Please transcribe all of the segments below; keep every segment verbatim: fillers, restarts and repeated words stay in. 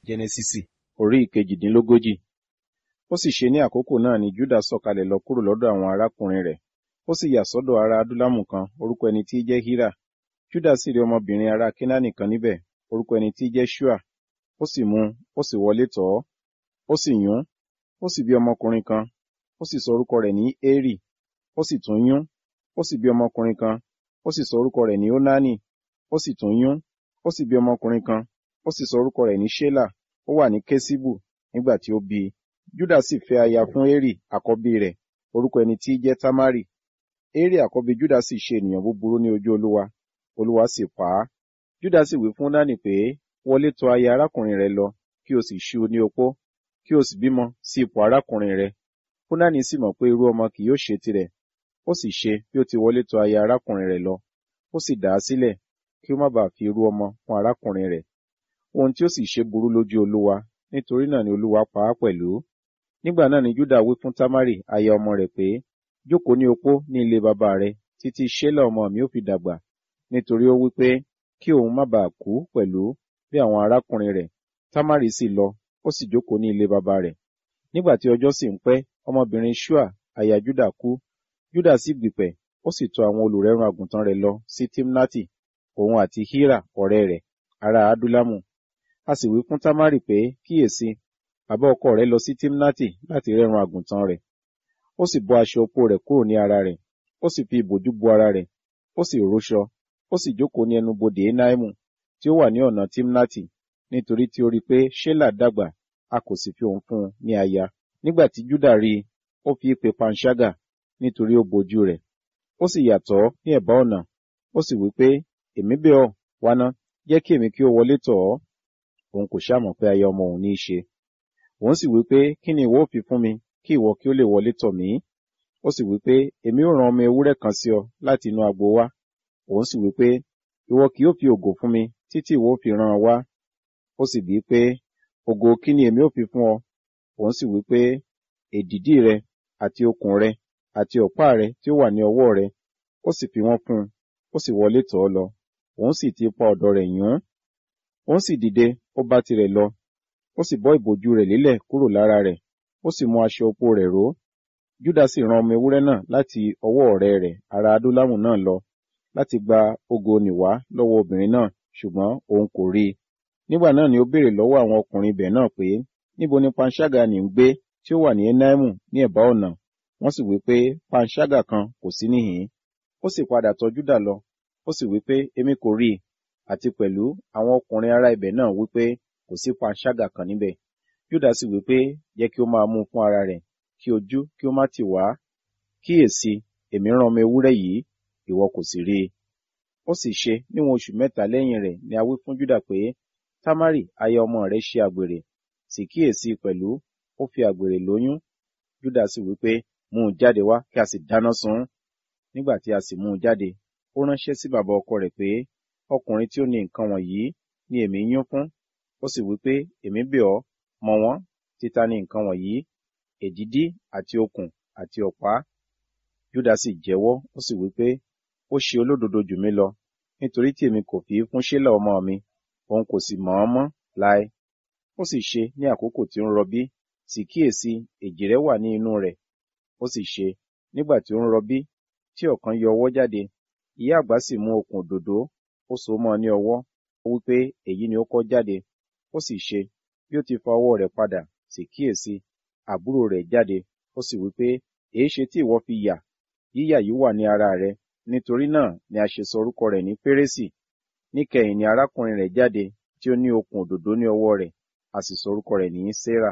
Jẹ́nẹ́sísì orí ìkejìdínlógójì. Ó sì ṣe ní àkókò náà ni Júdà sọ̀kalẹ̀ lọ kúrò lọ́dọ̀ àwọn arákùnrin rẹ̀, ó sì yà sọ́dọ̀ ará Adúlámù kan, orúkọ ẹni tí í jẹ́ Hírà. Júdà sì rí ọmọbìnrin ará Kénáánì kan níbẹ̀, orúkọ ẹni tí í jẹ́ Ṣúà. Ó sì mú un, ó sì wọlé tọ̀ ọ́, ó sì yún, ó sì bí ọmọkùnrin kan, ó sì sọ orúkọ rẹ̀ ní Érì. Ó sì tún yún, ó sì bí ọmọkùnrin kan, ó sì sọ orúkọ rẹ̀ ní Ónánì. Ó sì tún yún, ó sì bí ọmọkùnrin kan, ó sì sọ orúkọ rẹ̀ ní Ṣélà. Ó wà ní Kéṣíbù nígbà tí ó bí i. Júdà sì fẹ́ aya fún Érì àkọ́bí rẹ̀, orúkọ ẹni tí í jẹ́ Támárì. Érì àkọ́bí Júdà sì ṣe ènìyàn búburú ní ojú Olúwa, Olúwa sì pa á. Júdà sì wí fún Ónánì pé, wọlé tọ̀ aya arákùnrin rẹ lọ, kí o sì ṣú ní opó, kí o sì bímọ sí ipò arákùnrin rẹ. Ónánì sì mọ̀ pé irú ọmọ kì yóò ṣe tirẹ̀. Ó sì ṣe bí ó ti wọlé tọ̀ aya arákùnrin rẹ̀ lọ, ó sì dà á sílẹ̀, kí ó má bàa fi irú ọmọ fún arákùnrin rẹ̀. Ohun tí ó sì ṣe burú lójú Olúwa, nítorí náà ni Olúwa pa á pẹ̀lú. Nígbà náà ni Júdà wí fún Támárì aya ọmọ rẹ̀ pé, jókòó ní opó ní ilé baba rẹ, títí Ṣélà ọmọ mi ó fi dàgbà, nítorí ó wí pé, kí òun má bàa kú pẹ̀lú bí àwọn arákùnrin rẹ̀. Támárì sì lọ, ó sì jókòó ní ilé baba rẹ̀. Nígbà tí ọjọ́ sì ń pẹ́, ọmọbìnrin Ṣúà aya Júdà kú. Júdà sì gbìpẹ̀, ó sì tọ̀ àwọn olùrẹ́run àgùntàn rẹ̀ lọ sí Tímnátì, òun àti Hírà ọ̀rẹ́ rẹ̀, ará Adúlámù. A sì wí fún Támárì pé, kíyèsi, bàbá ọkọ rẹ̀ lọ sí Tímnátì láti rẹ́run àgùntàn rẹ̀. Ó sì bọ́ aṣọ opó rẹ̀ kúrò ní ara rẹ̀, ó sì fi ìbòjú bo ara rẹ̀, ó sì róṣọ, ó sì jókòó ní ẹnubodè Énáímù, tí ó wà ní ọ̀nà Tímnátì, nítorí tí ó rí pé Ṣélà dàgbà, a kò sì fi òun fún un ní aya. Nígbà tí Júdà rí i, ó fi í pe panṣágà, nítorí ó bojú rẹ̀. Ó sì yà tọ̀ ọ́ ní ẹ̀bá ọ̀nà, ó sì wí pé, èmi bẹ̀ ọ́, wá ná, jẹ́ kí èmi kí ó wọlé tọ̀ ọ́. Òun kò ṣáà mọ̀ pé aya ọmọ òun ní í ṣe. Òun sì wí pé, kí ni ìwọ ó fi fún mi, kí ìwọ kí ó lè wọlé tọ̀ mí? Ó sì wí pé, èmi ó rán ọmọ ewúrẹ́ kan sí ọ láti inú agbo wá. Òun sì wí pé, ìwọ kì yóò fi ògo fún mi títí ìwọ ó fi rán an wá. Ó sì bí pé, ògo kí ni èmi ó fi fún ọ? Òun sì wí pé, èdìdì rẹ àti okùn rẹ àti ọ̀pá rẹ tí ó wà ní ọwọ́ rẹ. Ó sì fi wọ́n fún un, ó sì wọlé tọ̀ ọ́ lọ. Òun sì ti ipa ọ̀dọ̀ rẹ̀ yún. Òun sì dìde, ó bá tirẹ̀ lọ. Ó sì bọ́ ìbòjú rẹ̀ lélẹ̀ kúrò lára rẹ̀, ó sì mú aṣọ opó rẹ̀ ró. Júdà sì rán ọmọ ewúrẹ́ náà láti ọwọ́ ọ̀rẹ́ rẹ̀ ará Adúlámù náà lọ, láti gba ògo nì wá lọ́wọ́ obìnrin náà, ṣùgbọ́n òun kò rí i. Nígbà náà ni ó béèrè lọ́wọ́ àwọn ọkùnrin ibẹ̀ náà pé, níbo ni panṣágà nì ń gbé tí ó wà ní Énáímù ní ẹ̀bá ọ̀nà? Wọ́n sì wí pé, panṣágà kan kò sí níhìn-ín. Ó sì padà tọ̀ Júdà lọ, ó sì wí pé, èmi kò rí i. Àti pẹ̀lú àwọn ọkùnrin ará ibẹ̀ náà wí pé, kò sí panṣágà kan níbẹ̀. Júdà sì wí pé, jẹ́ kí ó máa mú un fún ara rẹ̀, kí ojú kí ó má tì wá. Kíyèsi, èmi rán ọmọ ewúrẹ́ yìí, ìwọ kò sì rí i. Ó sì ṣe níwọ̀n oṣù mẹ́ta lẹ́yìn rẹ̀ ni a wí fún Júdà pé, Támárì aya ọmọ rẹ̀ ṣe àgbèrè, sì kíyèsi pẹ̀lú, ó fi àgbèrè lóyún. Júdà sì wí pé, mú un jáde wá kí a sì dáná sun ún. Nígbà tí a sì mú un jáde, ó ránṣẹ́ sí bàbá ọkọ rẹ̀ pé, ọkùnrin tí ó ní nǹkan wọ̀nyí ni èmi yún fún. Ó sì wí pé, èmi bẹ̀ ọ́, mọ̀ wọ́n, títa ni nǹkan wọ̀nyí, èdìdì àti okùn àti ọ̀pá. Júdà sì jẹ́wọ́, ó sì wí pé, ó ṣe olódodo jù mí lọ, nítorí tí èmi kò fi í fún Ṣélà ọmọ mi, òun kò sì mọ̀ ọ́n mọ́ láé. Ó sì ṣe ní àkókò tí ó ń rọbí, sì kíyèsi, èjìrẹ́ wà ní inú rẹ̀. Ó sì ṣe, nígbà tí ó ń rọbí, tí ọ̀kan yọ ọwọ́ jáde, ìyá àgbà sì mú okùn òdòdó, ó so mọ́ ọ ní ọwọ́, ó wí pé, èyí ni ó kọ́ jáde. Ó sì ṣe, bí ó ti fa ọwọ́ rẹ̀ padà, sì kíyèsi, àbúrò rẹ̀ jáde. Ó sì wí pé, èéṣe tí ìwọ fi yà? Yíyà yìí wà ní ara rẹ. Nítorí náà ni a ṣe sọ orúkọ rẹ̀ ní Pérésì. Níkẹyìn ni arákùnrin rẹ̀ jáde, tí ó ní okùn òdòdó ní ọwọ́ rẹ̀, a sì sọ orúkọ rẹ̀ ní Sérà.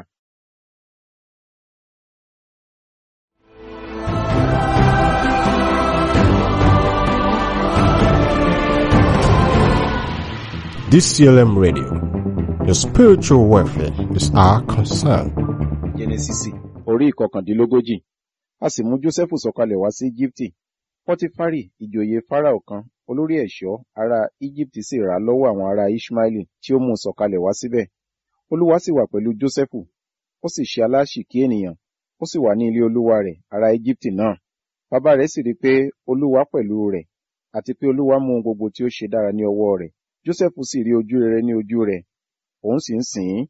D C L M Radio, your spiritual welfare is our concern. Jẹ́nẹ́sísì orí ìkọkàndínlógójì. A sì mú Jósẹ́fù sọ̀kalẹ̀ wá sí Íjíbítì. Pọ́tífárì ìjòyè Fáráò kan, olórí ẹ̀ṣọ́ ará Íjíbítì sì rà á lọ́wọ́ àwọn ará Iṣmaeli tí ó mú un sọ̀kalẹ̀ wá síbẹ̀. Olúwa sì wà pẹ̀lú Jósẹ́fù, ó sì ṣe aláṣìkí ènìyàn, ó sì wà ní ilé olúwa rẹ̀ ará Íjíbítì náà. Bàbá rẹ̀ sì rí pé Olúwa pẹ̀lú rẹ̀, àti pé Olúwa mú ohun gbogbo tí ó ṣe dára ní ọwọ́ rẹ̀. Jósẹ́fù sì rí ojú rere ní ojú rẹ̀, òun sì ń sìn ín,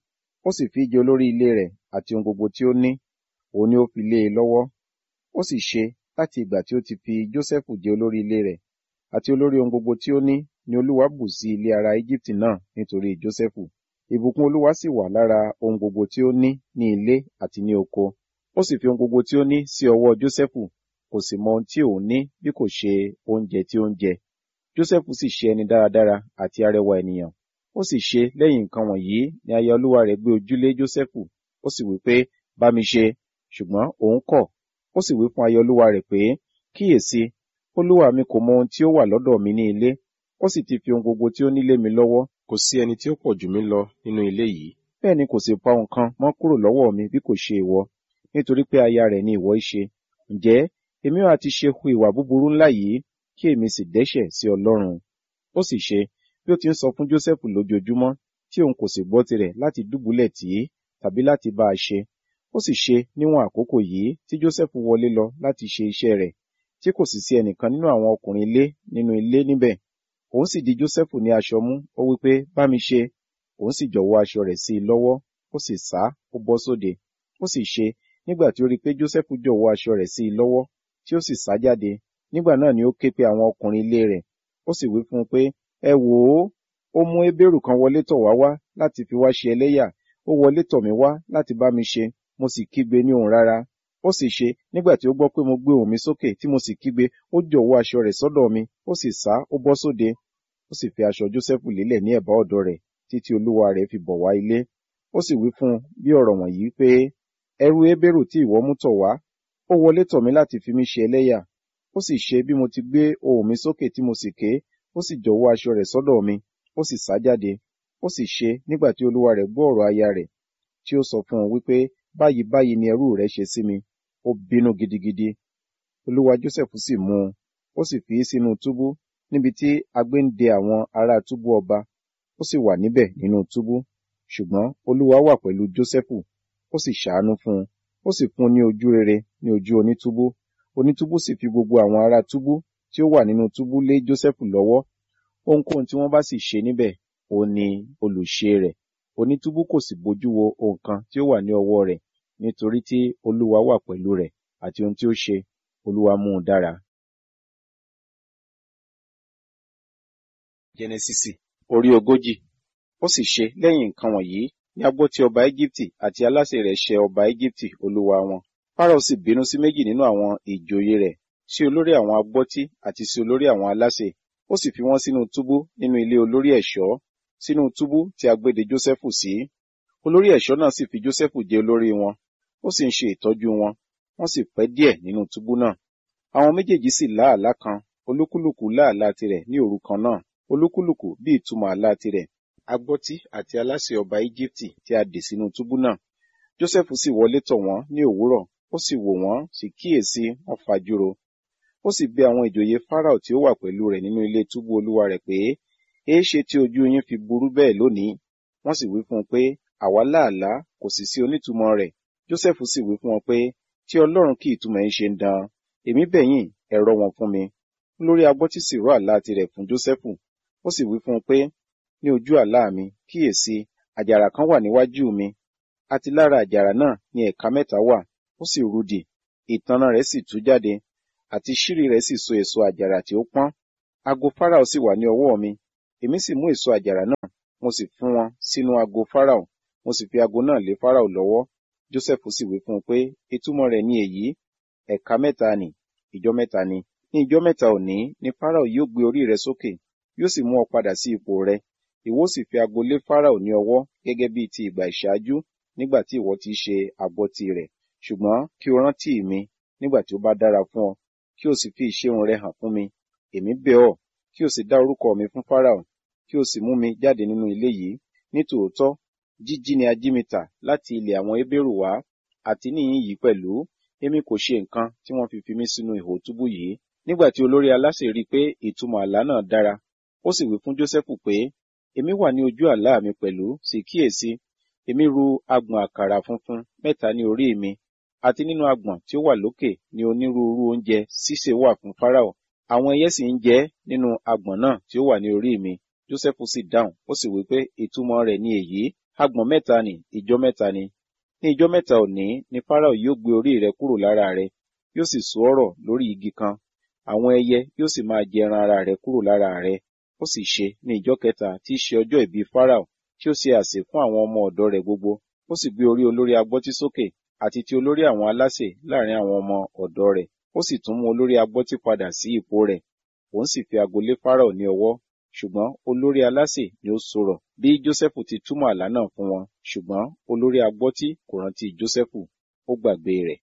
ó sì fi jẹ olórí ilé rẹ̀ àti ohun gbogbo tí ó ní, òun ni ó fi lé e lọ́wọ́. Ó sì ṣe láti ìgbà tí ó ti fi Jósẹ́fù jẹ olórí ilé rẹ̀ àti olórí ohun gbogbo tí ó ní, ni Olúwa bù sí ilé ará Égíptì náà nítorí Jósẹ́fù. Ìbùkún Olúwa sì wà lára ohun gbogbo tí ó ní ní ilé àti ní oko. Ó sì fi ohun gbogbo tí ó ní sí ọwọ́ Jósẹ́fù, kò sì mọ ohun tí òun ní bí kò ṣe oúnjẹ tí ó ń jẹ. Jósẹ́fù sì ṣe ẹni dáradára àti arẹwà ènìyàn. Ó sì ṣe lẹ́yìn nǹkan wọ̀nyí ni aya olúwa rẹ̀ gbé ojú lé Jósẹ́fù. Ó sì wí pé, bá mi ṣe, ṣùgbọ́n òun kọ̀. Ó sì wí fún aya olúwa rẹ̀ pé, kíyèsí, olúwa mi kò mọ ohun tí ó wà lọ́dọ̀ mi ní ilé, ó sì ti fi ohun gbogbo tí ó ní lé mi lọ́wọ́. Kò sí ẹni tí ó pọ̀ jù mí lọ nínú ilé yìí. Bẹ́ẹ̀ ni kò sì pa nǹkan mọ́ kúrò lọ́wọ́ mi bí kò ṣe ìwọ, nítorí pé aya rẹ̀ ni ìwọ í ṣe. Ǹjẹ́ èmi ó ha ti ṣe hu ìwà búburú ńlá yìí, kí èmi sì dẹ́ṣẹ̀ sí Ọlọ́run? Ó sì ṣe, bí ó ti ń sọ fún Jósẹ́fù lójoojúmọ́, tí òun kò sì gbọ́ tirẹ̀ láti dùbúlẹ̀ tì í tàbí láti bá a ṣe. Ó sì ṣe níwọ̀n àkókò yìí tí Jósẹ́fù wọlé lọ láti ṣe iṣẹ́ rẹ̀, tí kò sì sí ẹnìkan nínú àwọn ọkùnrin ilé nínú ilé níbẹ̀. Òun sì di Jósẹ́fù ní aṣọ mú, ó wí pé, bá mi ṣe. Òun sì jọ̀wọ́ aṣọ rẹ̀ sí i lọ́wọ́, ó sì sá, ó bọ́ sóde. Ó sì ṣe, nígbà tí ó rí i pé Jósẹ́fù jọ̀wọ́ aṣọ rẹ̀ sí i lọ́wọ́, tí ó sì sá jáde, nígbà náà ni ó ké pe àwọn ọkùnrin ilé rẹ̀. Ó sì wí fún un pé, ẹ wò ó, ó mú Hébérù kan wọlé tọ̀ wá wá láti fi wá ṣe ẹlẹ́yà. Ó wọlé tọ̀ mí wá láti bá mi ṣe, mo sì kígbe ní ohùn rara. Ó sì ṣe, nígbà tí ó gbọ́ pé mo gbé ohùn mi sókè tí mo sì kígbe, ó jọ̀wọ́ aṣọ rẹ̀ sọ́dọ̀ mi, ó sì sá, ó bọ́ sóde. Ó sì fi aṣọ Jósẹ́fù lélẹ̀ ní ẹ̀bá ọ̀dọ̀ rẹ̀, títí olúwa rẹ̀ fi bọ̀ wá ilé. Ó sì wí fún un bí ọ̀rọ̀ wọ̀nyí pé, ẹrú Hébérù tí ìwọ mú tọ̀ wá, ó wọlé tọ̀ mí láti fi mí ṣe ẹlẹ́yà. Ó sì ṣe, bí mo ti gbé ohùn mi sókè tí mo sì ké, ó sì jọ̀wọ́ aṣọ rẹ̀ sọ́dọ̀ mi, ó sì sá jáde. Ó sì ṣe, nígbà tí olúwa rẹ̀ gbọ́ ọ̀rọ̀ aya rẹ̀, tí ó sọ fún un wípé, báyìí báyìí ni ẹrú rẹ̀ ṣe sí mi, ó bínú gidigidi. Olúwa Jósẹ́fù sì mú un, ó sì fi í sínú túbú, níbi tí agbé ń de àwọn ará túbú ọba. Ó sì wà níbẹ̀ nínú túbú. Ṣùgbọ́n olúwa wà pẹ̀lú Jósẹ́fù, ó sì ṣàánú fún un, ó sì fún un ní ojú rere ní ojú onítúbú. Onítúbú sì fi gbogbo àwọn ará túbú tí ó wà nínú túbú lé Jósẹ́fù lọ́wọ́. Ohunkóhun tí wọ́n bá sì ṣe níbẹ̀, òun ni olùṣe rẹ̀. Onítúbú kò sì bójú wo ohun kan tí ó wà ní ọwọ́ rẹ̀, nítorí tí olúwa wà pẹ̀lú rẹ̀, àti ohun tí ó ṣe, olúwa mú un dára. Jẹ́nẹ́sísì orí ogójì. Ó sì ṣe lẹ́yìn nǹkan wọ̀nyí ní a gbọ́ tí ọba Égíptì àti aláṣẹ rẹ̀ ṣẹ ọba Égíptì olúwa wọn. Fáráò sì bínú sí méjì nínú àwọn ìjòyè rẹ̀, sí olórí àwọn agbọ́tí àti sí olórí àwọn aláṣẹ. Ó sì fi wọ́n sínú túbú nínú ilé olórí ẹ̀ṣọ́, sínú túbú tí a gbé de Jósẹ́fù sí. Olórí ẹ̀ṣọ́ náà sì fi Jósẹ́fù jẹ olórí wọn, ó sì ń ṣe ìtọ́jú wọn. Wọ́n sì pẹ́ díẹ̀ nínú túbú náà. Àwọn méjèèjì sì lá àlá kan, olúkúlùkù lá àlá tirẹ̀ ní òru kan náà, olúkúlùkù bí ìtumọ̀ àlá tirẹ̀. Agbọ́tí àti aláṣẹ ọba Égíptì tí a dè sínú túbú náà. Jósẹ́fù sì wọlé tọ̀ wọ́n ní òwúrọ̀, ó sì wò wọ́n, sì kíyèsí wọ́n fajúro. Ó sì bi àwọn ìjòyè Fáráò tí ó wà pẹ̀lú rẹ̀ nínú ilé túbú olúwa rẹ̀ pé, èéṣe tí ojú yín fi burú bẹ́ẹ̀ lónìí? Wọ́n sì wí fún un pé, àwa lá àlá, kò sì sí onítùmọ̀ rẹ̀. Jósẹ́fù sì wí fún wọn pé, tí Ọlọ́run kí ìtumọ̀ yín ṣe ń dan, èmi bẹ̀ yín, ẹ rọ̀ wọ́n fún mi. Olórí agbọ́tí sì rọ̀ àlá tirẹ̀ fún Jósẹ́fù. Ó sì wí fún un pé, ní ojú àlá mi, kíyèsí, àjàrà kan wà níwájú mi, àti lára àjàrà náà ni ẹ̀ka mẹ́ta wà, ó sì rudì, ìtanná rẹ̀ sì tú jáde, àti ṣírí rẹ̀ sì so èso àjàrà tí ó pọ́n. Ago Fáráò sì wà ní ọwọ́ mi, èmi sì mú èso àjàrà náà, mo sì fún wọn sínú ago Fáráò, mo sì fi ago náà lé Fáráò lọ́wọ́. Jósẹ́fù sì wí fún un pé, ìtumọ̀ rẹ̀ ni èyí, ẹ̀ka mẹ́ta nì, ìjọ mẹ́ta ni. Ní ìjọ mẹ́ta òní ni Fáráò yóò gbé orí rẹ sókè, yóò sì mú ọ padà sí ipò rẹ. Ìwọ sì fi ago lé Fáráò ní ọwọ́ gẹ́gẹ́ bí ti ìgbà ìṣáájú, nígbà tí ìwọ ti ṣe agbọ́tí rẹ̀. Ṣùgbọ́n kí o rántí mi nígbà tí ó bá dára fún ọ, kí o sì fi ìṣeun rẹ hàn fún mi. Èmi bẹ̀ ọ́, kí o sì dá orúkọ mi fún Fáráò, kí o sì mú mi jáde nínú ilé yìí. Nítòótọ́, jíjí ni a jí mi tà láti ilẹ̀ àwọn Hébérù wá, àti níhìn yìí pẹ̀lú, èmi kò ṣe nǹkan tí wọ́n fi fi mí sínú ihò túbú yìí. Nígbà tí olórí aláṣẹ rí i pé ìtumọ̀ àlá náà dára, ó sì wí fún Jósẹ́fù pé, èmi wà ní ojú àlá mi pẹ̀lú, sì kíyèsí, èmi ru agbọ̀n àkàrà funfun mẹ́ta ní orí mi, àti nínú agbọ̀n tí ó wà lókè ni onírúurú oúnjẹ sísè wà fún Fáráò. Àwọn ẹyẹ sì ń jẹ nínú agbọ̀n náà tí ó wà ní orí mi. Jósẹ́fù sì dáhùn, ó sì wí pé, ìtumọ̀ rẹ̀ ni èyí, agbọ̀n mẹ́ta nì ìjọ mẹ́ta ni. Ní ìjọ mẹ́ta òní ni Fáráò yóò gbé orí rẹ kúrò lára rẹ, yóò sì so ọ́ rọ̀ lórí igi kan. Àwọn ẹyẹ yóò sì máa jẹ ẹran ara rẹ kúrò lára rẹ. Ó sì ṣe ní ìjọ kẹta tí í ṣe ọjọ́ ìbí Fáráò, tí ó ṣe àsè fún àwọn ọmọ ọ̀dọ̀ rẹ̀ gbogbo. Ó sì gbé orí olórí agbọ́tí sókè àti ti olórí àwọn alásè láàrin àwọn ọmọ ọ̀dọ̀ rẹ̀. Ó sì tún mú olórí agbọ́tí padà sí ipò rẹ̀. Òun sì fi ago lé Fáráò ní ọwọ́, ṣùgbọ́n olórí alásè ni ó sorọ̀ bí Jósẹ́fù ti túmọ̀ àlá náà fún wọn. Ṣùgbọ́n olórí agbọ́tí kò rántí Jósẹ́fù, ó gbàgbé rẹ̀.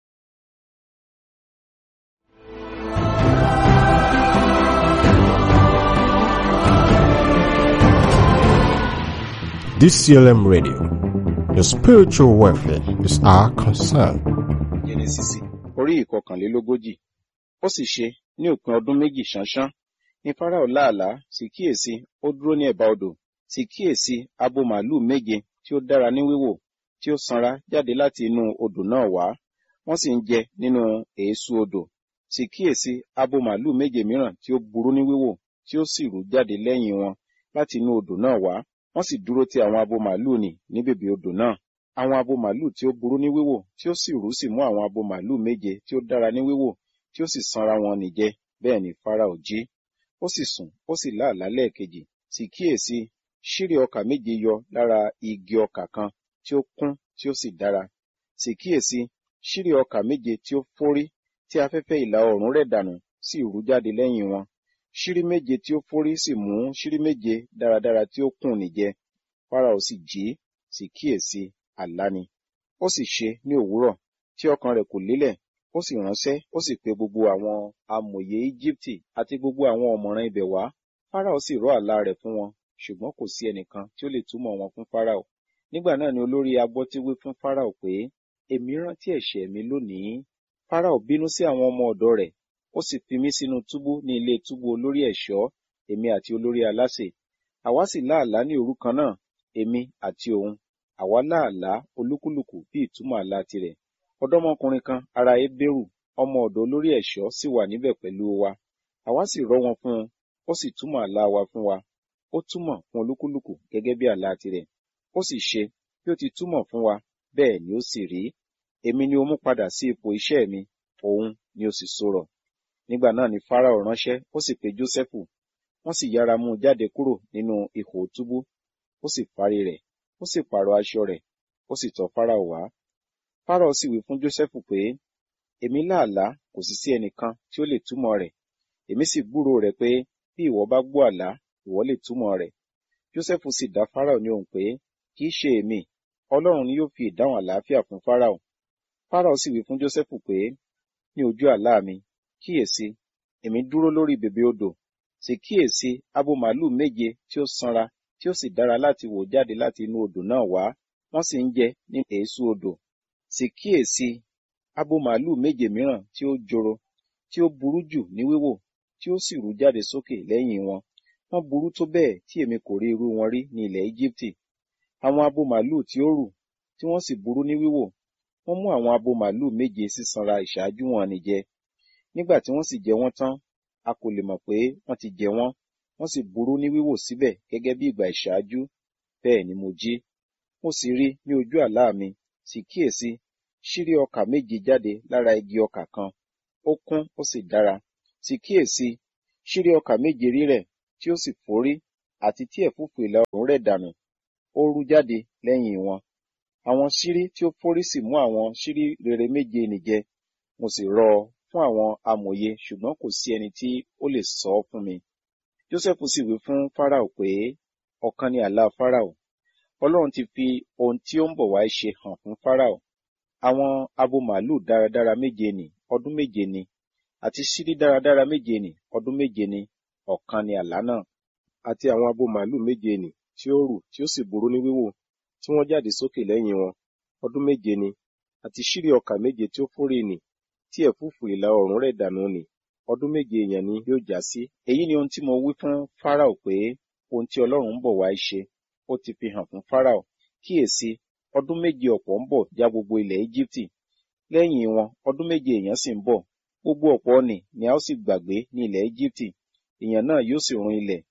D C L M Radio, your spiritual welfare is our concern. Jẹ́nẹ́sísì orí ìkọkànlélógójì. Ó sì ṣe ní òpin ọdún méjì ṣánṣán ní Fáráò láàlá, sì kíyèsí ó dúró ní ẹ̀bá odò, sì kíyèsí abo màlúù méje tí ó dára ní wíwò, tí ó sanra jáde láti inú odò náà wá, wọ́n sì ń jẹ nínú èésú odò. Sì kíyèsí abo màlúù méje mìíràn tí ó burú ní wíwò, tí ó sì rú jáde lẹ́yìn wọn láti inú odò náà wá, wọ́n sì dúró ti àwọn abo màlúù nì ní bèbè odò náà. Àwọn abo màlúù tí ó burú ní wíwò, tí ó sì rú sì mú àwọn abo màlúù méje tí ó dára ní wíwò, tí ó sì sanra wọn nì jẹ. Bẹ́ẹ̀ ni Fáráò jí, ó sì sùn, ó sì lá àlá lẹ́ẹ̀kejì. Sì kíyèsí ṣírí ọkà méje yọ lára igi ọkà kan tí ó kún tí ó sì dára. Sì kíyèsí ṣírí ọkà méje tí ó fórí, tí afẹ́fẹ́ ìlà oòrùn rẹ̀ dànù, sì rú jáde lẹ́yìn wọn. Ṣírí méje tí ó fórí sì mú ṣírí méje dáradára tí ó kùn nì jẹ. Fáráò sì jí, sì kíyèsí àlá ni. Ó sì ṣe ní òwúrọ̀ tí ọkàn rẹ̀ kò lélẹ̀, ó sì ránṣẹ́, ó sì pe gbogbo àwọn amòye Íjíbítì àti gbogbo àwọn ọ̀mọ̀ràn ibẹ̀ wá. Fáráò sì rọ́ àlá rẹ̀ fún wọn, ṣùgbọ́n kò sí ẹnìkan tí ó lè túmọ̀ wọn fún Fáráò. Nígbà náà ni olórí agbọ́tí wí fún Fáráò pé, èmi rántí ẹ̀ṣẹ̀ mi lónìí. Fáráò bínú sí àwọn ọmọ ọ̀dọ̀ rẹ̀, ó sì fi mí sínú túbú ní ilé túbú olórí ẹ̀ṣọ́, èmi àti olórí alásè. Àwa sì lá àlá ní òru kan náà, èmi àti òun. Àwa lá àlá olúkúlùkù bí ìtumọ̀ àlá tirẹ̀. Ọ̀dọ́mọkùnrin kan ará Hébérù, ọmọ ọ̀dọ̀ olórí ẹ̀ṣọ́, sì wà níbẹ̀ pẹ̀lú wa. Àwa sì rọ́ wọn fún un, ó sì túmọ̀ àlá wa fún wa. Ó túmọ̀ fún olúkúlùkù gẹ́gẹ́ bí àlá tirẹ̀. Ó sì ṣe bí ó ti túmọ̀ fún wa, bẹ́ẹ̀ ni ó sì rí. Èmi ni ó mú padà sí ipò iṣẹ́ mi, òun ni ó sì sorọ̀. Nígbà náà ni Fáráò ránṣẹ́, ó sì pe Jósẹ́fù. Wọ́n sì yára mú un jáde kúrò nínú ihò túbú. Ó sì fárí rẹ̀, ó sì pààrọ̀ aṣọ rẹ̀, ó sì tọ̀ Fáráò wá. Fáráò sì wí fún Jósẹ́fù pé, èmi lá àlá, kò sì sí ẹnìkan tí ó lè túmọ̀ rẹ̀. Èmi sì gbúròó rẹ̀ pé bí ìwọ bá gbọ́ àlá, ìwọ lè túmọ̀ rẹ̀. Jósẹ́fù sì dá Fáráò ní ohùn pé, kì í ṣe èmi, Ọlọ́run ni yóò fi ìdáhùn àlàáfíà fún Fáráò. Fáráò sì wí fún Jósẹ́fù pé, ní ojú àlá mi, kíyèsí, èmi dúró lórí bèbè odò, sì kíyèsí abo màlúù méje tí ó sanra, tí ó sì dára láti wò jáde láti inú odò náà wá, wọ́n sì ń jẹ ní èésú odò. Sì kíyèsí abo màlúù méje mìíràn tí ó joro, tí ó burú jù ní wíwò, tí ó sì rú jáde sókè lẹ́yìn wọn. Wọ́n burú tó bẹ́ẹ̀ tí èmi kò rí irú wọn rí ní ilẹ̀ Íjíbítì. Àwọn abo màlúù tí ó rù, tí wọ́n sì burú ní wíwò, wọ́n mú àwọn abo màlúù méje sísanra ìṣáájú wọn nì jẹ. Nígbà tí wọ́n sì jẹ wọ́n tán, a kò lè mọ̀ pé wọ́n ti jẹ wọ́n, wọ́n sì burú ní wíwò síbẹ̀ gẹ́gẹ́ bí ìgbà ìṣáájú. Bẹ́ẹ̀ ni mo jí, mo sì rí ní ojú àlá mi, sì kíyèsí, ṣírí ọkà méje jáde lára igi ọkà kan, ó kún ó sì dára. Sì kíyèsí, ṣírí ọkà méje rírẹ̀ tí ó sì fórí, àti tí ẹ̀fúùfù ìlà oòrùn rẹ̀ dànù, ó rú jáde lẹ́yìn wọn. Àwọn ṣírí tí ó fórí sì mú àwọn ṣírí rere méje nì jẹ. Mo sì rọ fún àwọn amòye, ṣùgbọ́n kò sí ẹni tí ó lè sọ ọ́ fún mi. Jósẹ́fù sì wí fún Fáráò pé, ọ̀kan ni àlá Fáráò. Ọlọ́run ti fi ohun tí ó ń bọ̀ wá ṣe hàn fún Fáráò. Àwọn abo màlúù dáradára méje nì, ọdún méje ni, àti ṣírí dáradára méje nì, ọdún méje ni, ọ̀kan ni àlá náà. Àti àwọn abo màlúù méje nì tí ó rù, tí ó sì burú ní wíwò, tí wọ́n jáde sókè lẹ́yìn wọn, ọdún méje ni, àti ṣírí ọkà méje tí ó fórí nì, tí ẹ̀fúùfù ìlà oòrùn rẹ̀ dànù nì, ọdún méje èèyàn ni yóò já sí. Èyí ni ohun tí mo wí fún Fáráò pé ohun tí Ọlọ́run ń bọ̀ wá ṣe, ó ti fi hàn fún Fáráò. Kíyèsí, ọdún méje ọ̀pọ̀ ń bọ̀ já gbogbo ilẹ̀ Íjíbítì. Lẹ́yìn wọn, ọdún méje èèyàn sì ń bọ̀. Gbogbo ọ̀pọ̀ nì ni a ó sì gbàgbé ní ilẹ̀ Íjíbítì. Èèyàn náà yóò sì run ilẹ̀.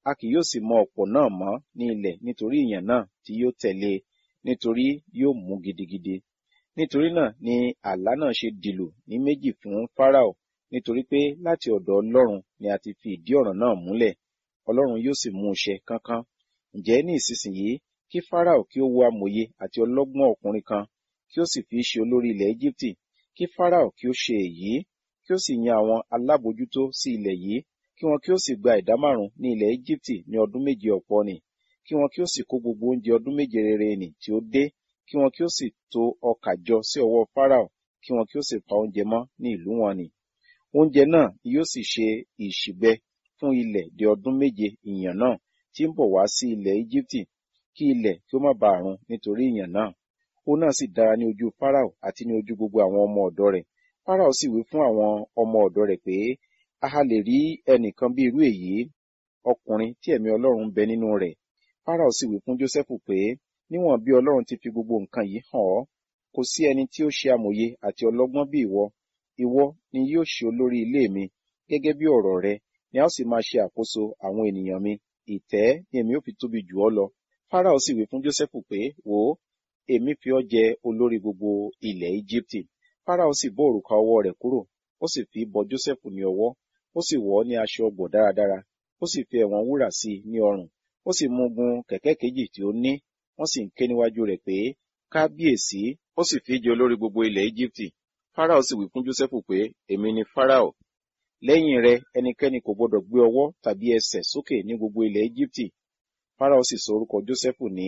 a kì yóò sì mọ ọ̀pọ̀ náà mọ́ ní ilẹ̀ nítorí ìyàn náà tí yóò tẹ̀lé e, nítorí yóò mú gidigidi. Nítorí náà ni àlá náà ṣe dìlù ní méjì fún Fáráò, nítorí pé láti ọ̀dọ̀ Ọlọ́run ni a ti fi ìdí ọ̀rọ̀ náà múlẹ̀, Ọlọ́run yóò sì mú un ṣẹ kánkán. Ǹjẹ́ ní ìsinsìnyí kí Fáráò kí ó wo amòye àti ọlọ́gbọ́n ọkùnrin kan, kí ó sì fi í ṣe olórí ilẹ̀ Égíptì, kí Fáráò kí ó ṣe èyí, kí ó sì yan àwọn alábòójútó sí ilẹ̀ yìí, kí wọn kí ó sì gba ìdá márùn ní ilẹ̀ Égíptì ní ọdún méje ọ̀pọ̀ nì, kí wọn kí ó sì kó gbogbo oúnjẹ ọdún méje rere nì tí ó dé, kí wọn kí ó sì tò ọkà jọ sí ọwọ́ Fáráò, kí wọn kí ó sì pa oúnjẹ mọ́ ní ìlú wọn nì. Oúnjẹ náà yóò sì ṣe ìṣìgbẹ fún ilẹ̀ di ọdún méje ìyàn náà tí ń bọ̀ wá sí ilẹ̀ Égíptì, kí ilẹ̀ kí ó má bàa run nítorí ìyàn náà. Ó náà sì dára ní ojú Fáráò àti ní ojú gbogbo àwọn ọmọ ọ̀dọ̀ rẹ̀. Fáráò sì wí fún àwọn ọmọ ọ̀dọ̀ rẹ̀ pé, a ha lè rí ẹnìkan bí irú èyí, ọkùnrin tí ẹ̀mí Ọlọ́run ń bẹ nínú rẹ̀. Fáráò sì wí fún Jósẹ́fù pé, níwọ̀n bí Ọlọ́run ti fi gbogbo nǹkan yìí hàn ọ́, kò sí ẹni tí ó ṣe amòye àti ọlọ́gbọ́n bí ìwọ. Ìwọ ni yóò ṣe olórí ilé mi, gẹ́gẹ́ bí ọ̀rọ̀ rẹ ni a ó sì máa ṣe àkóso àwọn ènìyàn mi. Ìtẹ́ ni èmi ó fi tóbi jù ọ́ lọ. Fáráò sì wí fún Jósẹ́fù pé, wò ó, èmi fi ọ́ jẹ olórí gbogbo ilẹ̀ Égíptì. Fáráò sì bọ́ òrùka ọwọ́ rẹ̀ kúrò, ó sì fi bọ Jósẹ́fù ní ọwọ́, ó sì wọ̀ ọ́ ní aṣọ ọgbọ̀ dáradára, ó sì fi ẹ̀wọ̀n wúrà sí i ní ọrùn, ó sì mú gun kẹ̀kẹ́ kejì tí ó ní, wọ́n sì ń ké níwájú rẹ̀ pé, kábíyèsí, ó sì fi í jẹ olórí gbogbo ilẹ̀ Égíptì. Fáráò sì wí fún Jósẹ́fù pé, èmi ni Fáráò. Lẹ́yìn rẹ ẹnikẹ́ni kò gbọdọ̀ gbé ọwọ́ tàbí ẹsẹ̀ sókè ní gbogbo ilẹ̀ Égíptì. Fáráò sì sọ orúkọ Jósẹ́fù ní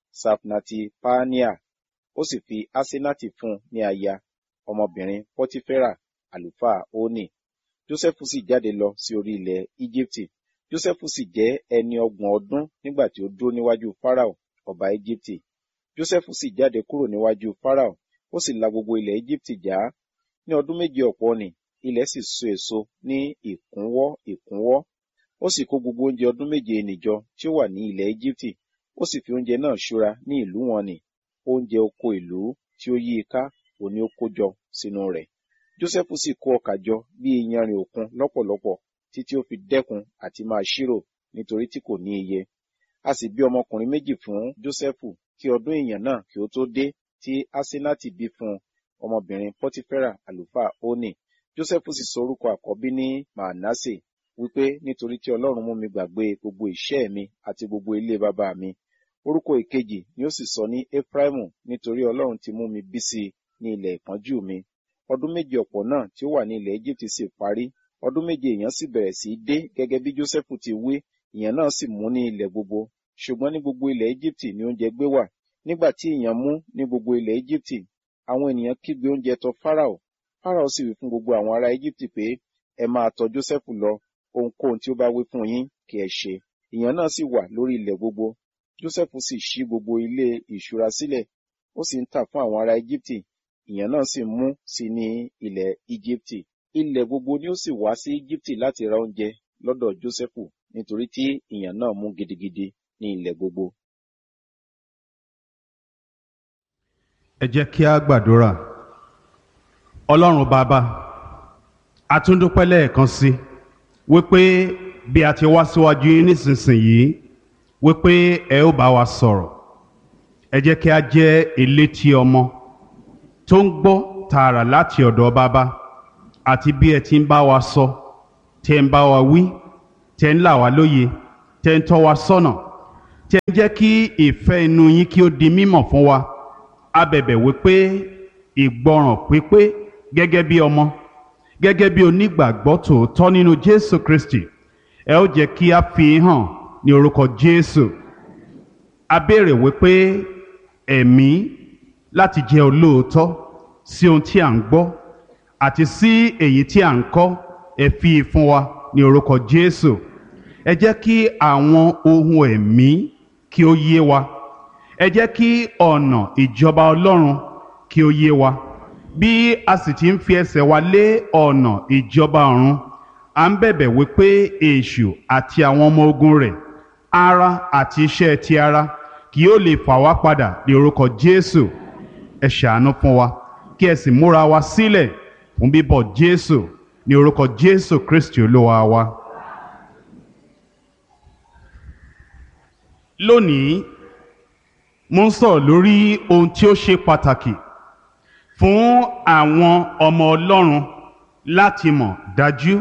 Safnati-Paaneah, ó sì fi Asenati fún un ní aya, ọmọbìnrin Pọtifera, àlùfáà Oni. Jósẹ́fù sì jáde lọ sí orí ilẹ̀ Íjíptì. Jósẹ́fù sì jẹ́ ẹni ọgbọ̀n ọdún nígbà tí ó dúró níwájú Fáráò, ọba Íjíptì. Jósẹ́fù sì jáde kúrò níwájú Fáráò, ó sì la gbogbo ilẹ̀ Íjíptì já. Ní ọdún méje ọ̀pọ̀ nì, ilẹ̀ sì so èso ní ìkúnwọ́ ìkúnwọ́. Ó sì kó gbogbo oúnjẹ ọdún méje nì jọ tí ó wà ní ilẹ̀ Íjíptì, ó sì fi oúnjẹ náà ṣúra ní ìlú wọn nì. Oúnjẹ oko ìlú tí ó yí i ká òní ó kó jọ sínú rẹ̀. Jósẹ́fù sì kó ọkà jọ bí iyanrìn òkun lọ́pọ̀lọpọ̀, títí ó fi dẹ́kun àti máa ṣírò, nítorí tí kò ní iye. A sì bí ọmọkùnrin méjì fún Jósẹ́fù kí ọdún ìyàn náà kí ó tó dé, tí Asenati bí fún ọmọbìnrin Pọtifera, àlùfáà Oni. Jósẹ́fù sì sọ orúkọ àkọ́bí ní Manasse, wípé nítorí tí Ọlọ́run mú mi gbàgbé gbogbo ìṣẹ́ mi àti gbogbo ilé bàbá mi. Orúkọ ìkejì ni ó sì sọ ní Efraimu, nítorí Ọlọ́run ti mú mi bí sí ní ilẹ̀ ìpọ́njú mi. Ọdún méje ọ̀pọ̀ náà tí ó wà ní ilẹ̀ Égíptì sì parí. Ọdún méje ìyàn sì bẹ̀rẹ̀ sí í dé gẹ́gẹ́ bí Jósẹ́fù ti wí, ìyàn náà sì mú ní ilẹ̀ gbogbo. Ṣùgbọ́n ní gbogbo ilẹ̀ Égíptì ni oúnjẹ gbé wà. Nígbà tí ìyàn mú ní gbogbo ilẹ̀ Égíptì, àwọn ènìyàn kígbe oúnjẹ tọ̀ Fáráò. Fáráò sì wí fún gbogbo àwọn ará Égíptì pé, ẹ máa tọ̀ Jósẹ́fù lọ, ohunkóhun tí ó bá wí fún yín kí ẹ ṣe. Ìyàn náà sì wà lórí ilẹ̀ gbogbo. Jósẹ́fù sì ṣí gbogbo ilé ìṣúra sílẹ̀, ó sì ń tà fún àwọn ará Égíptì. Ìyàn náà sì mú sí ní ilẹ̀ Íjíptì. Ilẹ̀ gbogbo ni ó sì wá sí Íjíptì láti ra oúnjẹ lọ́dọ̀ Jósẹ́fù, nítorí tí ìyàn náà mú gidigidi ní ilẹ̀ gbogbo. Ẹ jẹ́ kí a gbàdúrà. Ọlọ́run bàbá, a tún dúpẹ́ lẹ́ẹ̀kan sí wípé bí a ti wá síwájú yín nísinsìnyí, wípé ẹ ó bá wa sọ̀rọ̀. Ẹ jẹ́ kí a jẹ́ elétí ọmọ tó ń gbọ́ tààrà láti ọ̀dọ̀ bàbá, àti bí ẹ ti ń bá wa sọ, tẹ́ ń bá wa wí, tẹ́ ń là wá lóye, tẹ́ ń tọ́ wa sọ́nà, tẹ́ ń jẹ́ kí ìfẹ́ inú yín kí ó di mímọ̀ fún wa. A bẹ̀bẹ̀ wípé ìgbọràn pípé gẹ́gẹ́ bí ọmọ, gẹ́gẹ́ bí onígbàgbọ́ tòótọ́ nínú Jésù Kristi, ẹ ó jẹ́ kí a fi hàn ní orúkọ Jésù. A béèrè wípé ẹ̀mí láti jẹ́ olóòótọ́ sí ohun tí à ń gbọ́ àti sí èyí tí à ń kọ́, ẹ fi fún wa ní orúkọ Jésù. Ẹ jẹ́ kí àwọn ohun ẹ̀mí kí ó yé wa. Ẹ jẹ́ kí ọ̀nà ìjọba Ọlọ́run kí ó yé wa. Bí a sì ti ń fi ẹsẹ̀ wa lé ọ̀nà ìjọba ọ̀run, à ń bẹ̀bẹ̀ wípé èṣù àti àwọn ọmọ ogun rẹ̀, ara àti iṣẹ́ ti ara, kì yóò lè fà wá padà ní orúkọ Jésù. Ẹ ṣàánú fún wa, kí ẹ sì múra wa sílẹ̀ fún bíbọ̀ Jésù ní orúkọ Jésù Kristi Olúwa wa. lónìí mo ń sọ̀rọ̀ lórí ohun tí ó ṣe pàtàkì fún àwọn ọmọ Ọlọ́run láti mọ̀ dájú.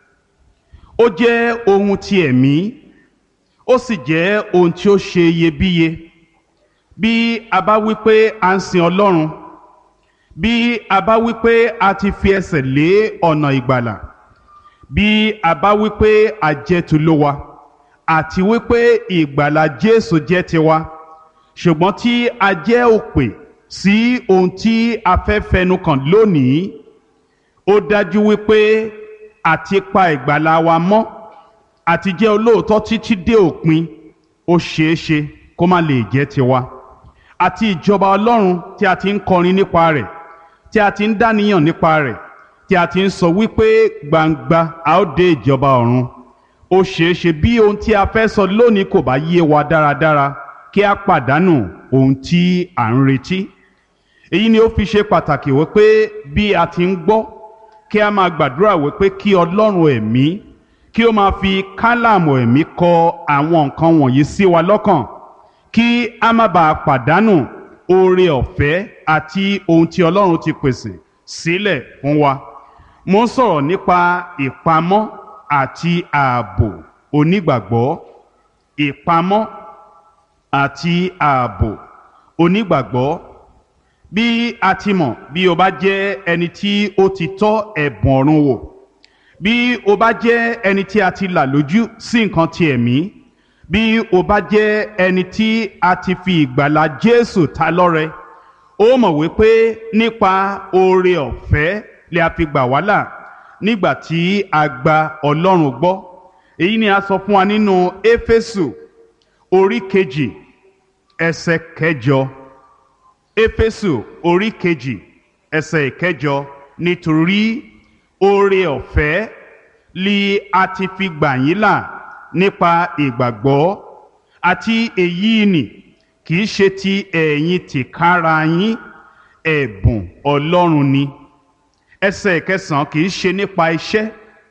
Ó jẹ́ ohun ti ẹ̀mí, ó sì jẹ́ ohun tí ó ṣe iyebíye. Bí a bá wí pé a ń sin Ọlọ́run, bí a bá wí pé a ti fi ẹsẹ̀ lé ọ̀nà ìgbàlà, bí a bá wí pé a jẹ́ tolówa, àti wí pé ìgbàlà Jésù jẹ́ tiwa, ṣùgbọ́n tí a jẹ́ òpè sí ohun tí a fẹ́ fẹnu kàn lónìí, ó dájú wípé àti pa ìgbàlà wa mọ́ àti jẹ́ olóòótọ́ títí dé òpin ó ṣeéṣe kó má lè jẹ́ tiwa. Àti ìjọba Ọlọ́run tí a ti ń kọrin nípa rẹ̀, tí a ti ń dáníyàn nípa rẹ̀, tí a ti ń sọ wípé gbangba a ó dé ìjọba ọ̀run, ó ṣeéṣe bí ohun tí a fẹ́ sọ lónìí kò bá yé wa dáradára kí a pàdánù ohun tí à ń retí. Èyí ni ó fi ṣe pàtàkì wípé bí a ti ń gbọ́ kí a máa gbàdúrà wípé kí Ọlọ́run ẹ̀mí kí ó máa fi kálámù ẹ̀mí kọ àwọn nǹkan wọ̀nyí sí wa lọ́kàn, kí a má bàa pàdánù oore ọ̀fẹ́ àti ohun tí Ọlọ́run ti pèsè sílẹ̀ fún wa. Mo ń sọ̀rọ̀ nípa ìpamọ́ àti ààbò onígbàgbọ́. Ìpamọ́ àti ààbò onígbàgbọ́. Bí a ti mọ̀, bí o bá jẹ́ ẹni tí ó ti tọ́ ẹ̀bùn ọ̀run wò, bí o bá jẹ́ ẹni tí a ti là lójú sí nǹkan ti ẹ̀mí, bí o bá jẹ́ ẹni tí a ti fi ìgbàlà Jésù ta lọ́rẹ, ó mọ̀ wípé nípa oore ọ̀fẹ́ lè a fi gbà wá là nígbà tí a gba Ọlọ́run gbọ́. Èyí ni a sọ fún wa nínú Éfésù orí kejì ẹsẹ̀ kẹjọ. Éfésù orí kejì ẹsẹ̀ ìkẹjọ, nítorí oore ọ̀fẹ́ li a ti fi gbà yín là nípa ìgbàgbọ́, àti èyí nì kì í ṣe ti ẹ̀yin tìkára yín, ẹ̀bùn Ọlọ́run ni. Ẹsẹ̀ ìkẹsàn, kì í ṣe nípa iṣẹ́,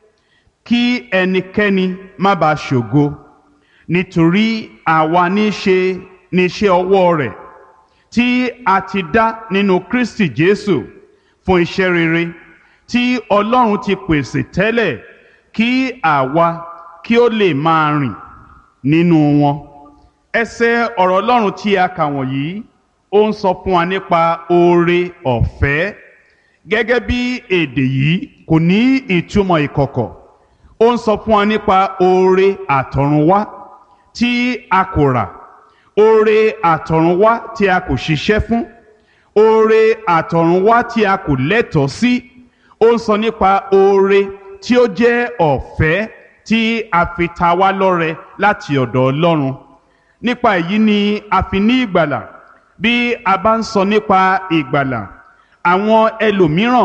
kí ẹnikẹ́ni má bàa ṣògo, nítorí àwa ní ṣe ní iṣẹ́ ọwọ́ rẹ̀ tí a ti dá nínú Kristi Jésù fún iṣẹ́ rere tí Ọlọ́run ti pèsè tẹ́lẹ̀ kí àwa kí ó lè máa rìn nínú wọn. Ẹsẹ̀ ọ̀rọ̀ Ọlọ́run tí a kà wọ̀nyí ó ń sọ fún wa nípa oore ọ̀fẹ́. Gẹ́gẹ́ bí èdè yìí kò ní ìtumọ̀ ìkọ̀kọ̀, ó ń sọ fún wa nípa oore àtọ̀runwá tí a kò rà, oore àtọ̀runwá tí a kò ṣiṣẹ́ fún, oore àtọ̀runwá tí a kò lẹ́tọ̀ọ́ sí. Ó ń sọ nípa oore tí ó jẹ́ ọ̀fẹ́ tí a fi ta wá lọ́rẹ láti ọ̀dọ̀ Ọlọ́run. Nípa èyí ni a fi ní ìgbàlà. Bí a bá ń sọ nípa ìgbàlà, àwọn ẹlòmíràn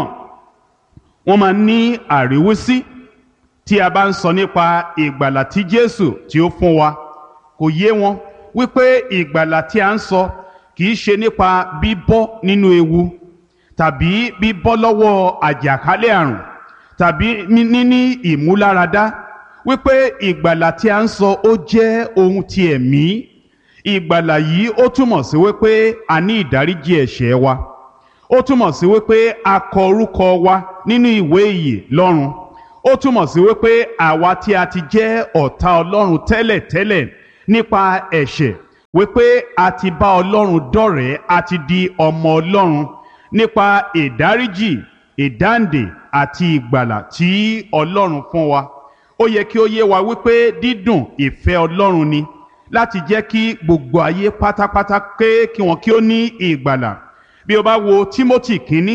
wọ́n máa ní àríwísí tí a bá ń sọ nípa ìgbàlà tí Jésù tí ó fún wa. Kò yé wọn wípé ìgbàlà tí a ń sọ kì í ṣe nípa bíbọ́ nínú ewu, tàbí bíbọ́ lọ́wọ́ àjàkálẹ̀ àrùn, tàbí níní ìmúláradá, wípé ìgbàlà tí a ń sọ ó jẹ́ ohun ti ẹ̀mí. Ìgbàlà yìí ó túmọ̀ sí wípé a ní ìdáríjì ẹ̀ṣẹ̀ wa, ó túmọ̀ sí wípé a kọ orúkọ wa nínú ìwé ìyè lọ́run, ó túmọ̀ sí wípé àwa tí a ti jẹ́ ọ̀tá Ọlọ́run tẹ́lẹ̀ tẹ́lẹ̀ nípa ẹ̀ṣẹ̀, wípé a ti bá Ọlọ́run dọ̀rẹ́, a ti di ọmọ Ọlọ́run nípa ìdáríjì, ìdáǹdè àti ìgbàlà tí Ọlọ́run fún wa. Ó yẹ kí ó yé wa wípé dídùn ìfẹ́ Ọlọ́run ni láti jẹ́ kí gbogbo ayé pátápátá ké kí wọn kí ó ní ìgbàlà. Bí o bá wo Tímótì kínní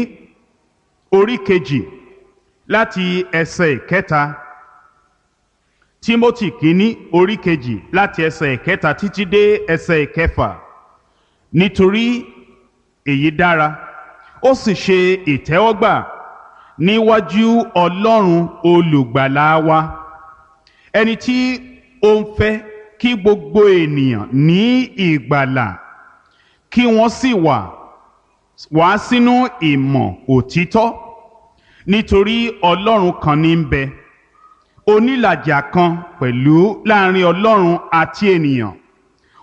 orí kejì láti ẹsẹ̀ ìkẹta, Tímótì kínní orí kejì láti ẹsẹ̀ ìkẹta títí dé ẹsẹ̀ ìkẹfà, nítorí èyí dára ó sì ṣe ìtẹ́wọ́gbà níwájú Ọlọ́run olùgbàlà wa, ẹni tí ó ń fẹ́ kí gbogbo ènìyàn ní ìgbàlà kí wọ́n sì wà wá sínú ìmọ̀ òtítọ́. Nítorí Ọlọ́run kan ní ń bẹ, onílàjà kan pẹ̀lú láàrin Ọlọ́run àti ènìyàn,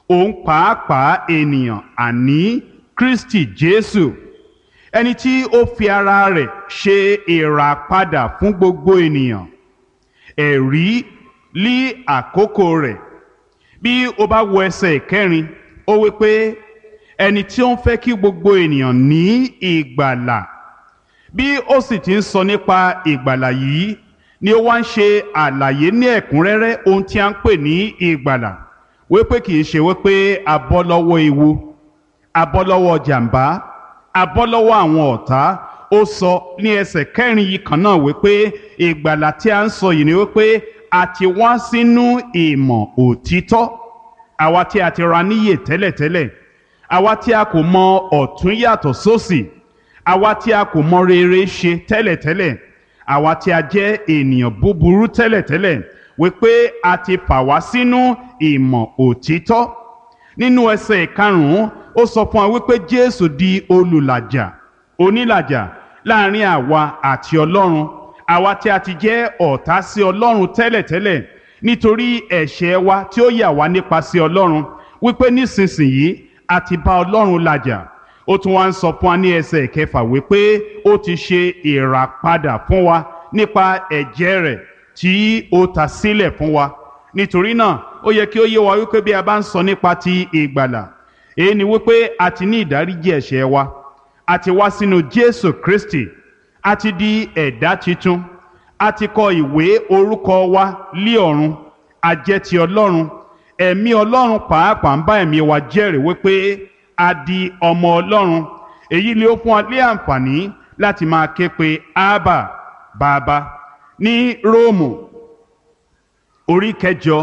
òun pàápàá ènìyàn àní Kristi Jésù, ẹni tí ó fi ara rẹ̀ ṣe ìràpadà fún gbogbo ènìyàn, ẹ̀rí lí àkókò rẹ̀. Bí o bá wo ẹsẹ̀ ìkẹrin, ó wí pé ẹni tí ó ń fẹ́ kí gbogbo ènìyàn ní ìgbàlà. Bí ó sì ti ń sọ nípa ìgbàlà yìí ni ó wá ń ṣe àlàyé ní ẹ̀kúnrẹ́rẹ́ ohun tí a ń pè ní ìgbàlà, wípé kì í ṣe wípé a bọ́ lọ́wọ́ ewu, a bọ́ lọ́wọ́ jàǹbá, a bọ́ lọ́wọ́ àwọn ọ̀tá. Ó sọ ní ẹsẹ̀ kẹrin yìí kan náà wípé ìgbàlà tí a ń sọ yìí ni wípé a ti wá sínú ìmọ̀ òtítọ́. Àwa tí a ti ra níyè tẹ́lẹ̀tẹ́lẹ̀, àwa tí a kò mọ ọ̀tún yàtọ̀ sósì, àwa tí a kò mọ rere ṣe tẹ́lẹ̀tẹ́lẹ̀, àwa tí a jẹ́ ènìyàn búburú tẹ́lẹ̀tẹ́lẹ̀, wípé a ti fà wá sínú ìmọ̀ òtítọ́. Nínú ẹsẹ̀ ìkarùn-ún, ó sọ fún wa wípé Jésù di olùlàjà, onílàjà láàrin àwa àti Ọlọ́run, àwa tí a ti jẹ́ ọ̀tá sí Ọlọ́run tẹ́lẹ̀tẹ́lẹ̀ nítorí ẹ̀ṣẹ̀ wa tí ó yà wá nípa sí Ọlọ́run, wípé nísinsìnyí a ti bá Ọlọ́run làjà. Ó tún wá ń sọ fún wa ní ẹsẹ̀ ìkẹfà wípé ó ti ṣe ìràpadà fún wa nípa ẹ̀jẹ̀ rẹ̀ tí ó ta sílẹ̀ fún wa. Nítorí náà ó yẹ kí ó yé wa wípé bí a bá ń sọ nípa ti ìgbàlà, èyí ni wípé a ti ní ìdáríjì ẹ̀ṣẹ̀ wa, a ti wá sínú Jésù Kristi, a ti di ẹ̀dá titun, a ti kọ ìwé orúkọ wa lí ọ̀run, a jẹ́ ti Ọlọ́run. Ẹ̀mí Ọlọ́run pàápàá ń bá ẹ̀mí wa jẹ́rìí wípé a di ọmọ Ọlọ́run. Èyí ni ó fún wa ní àǹfààní láti máa ké pe Ábà, Bàbá. Ní Róòmù orí kẹjọ,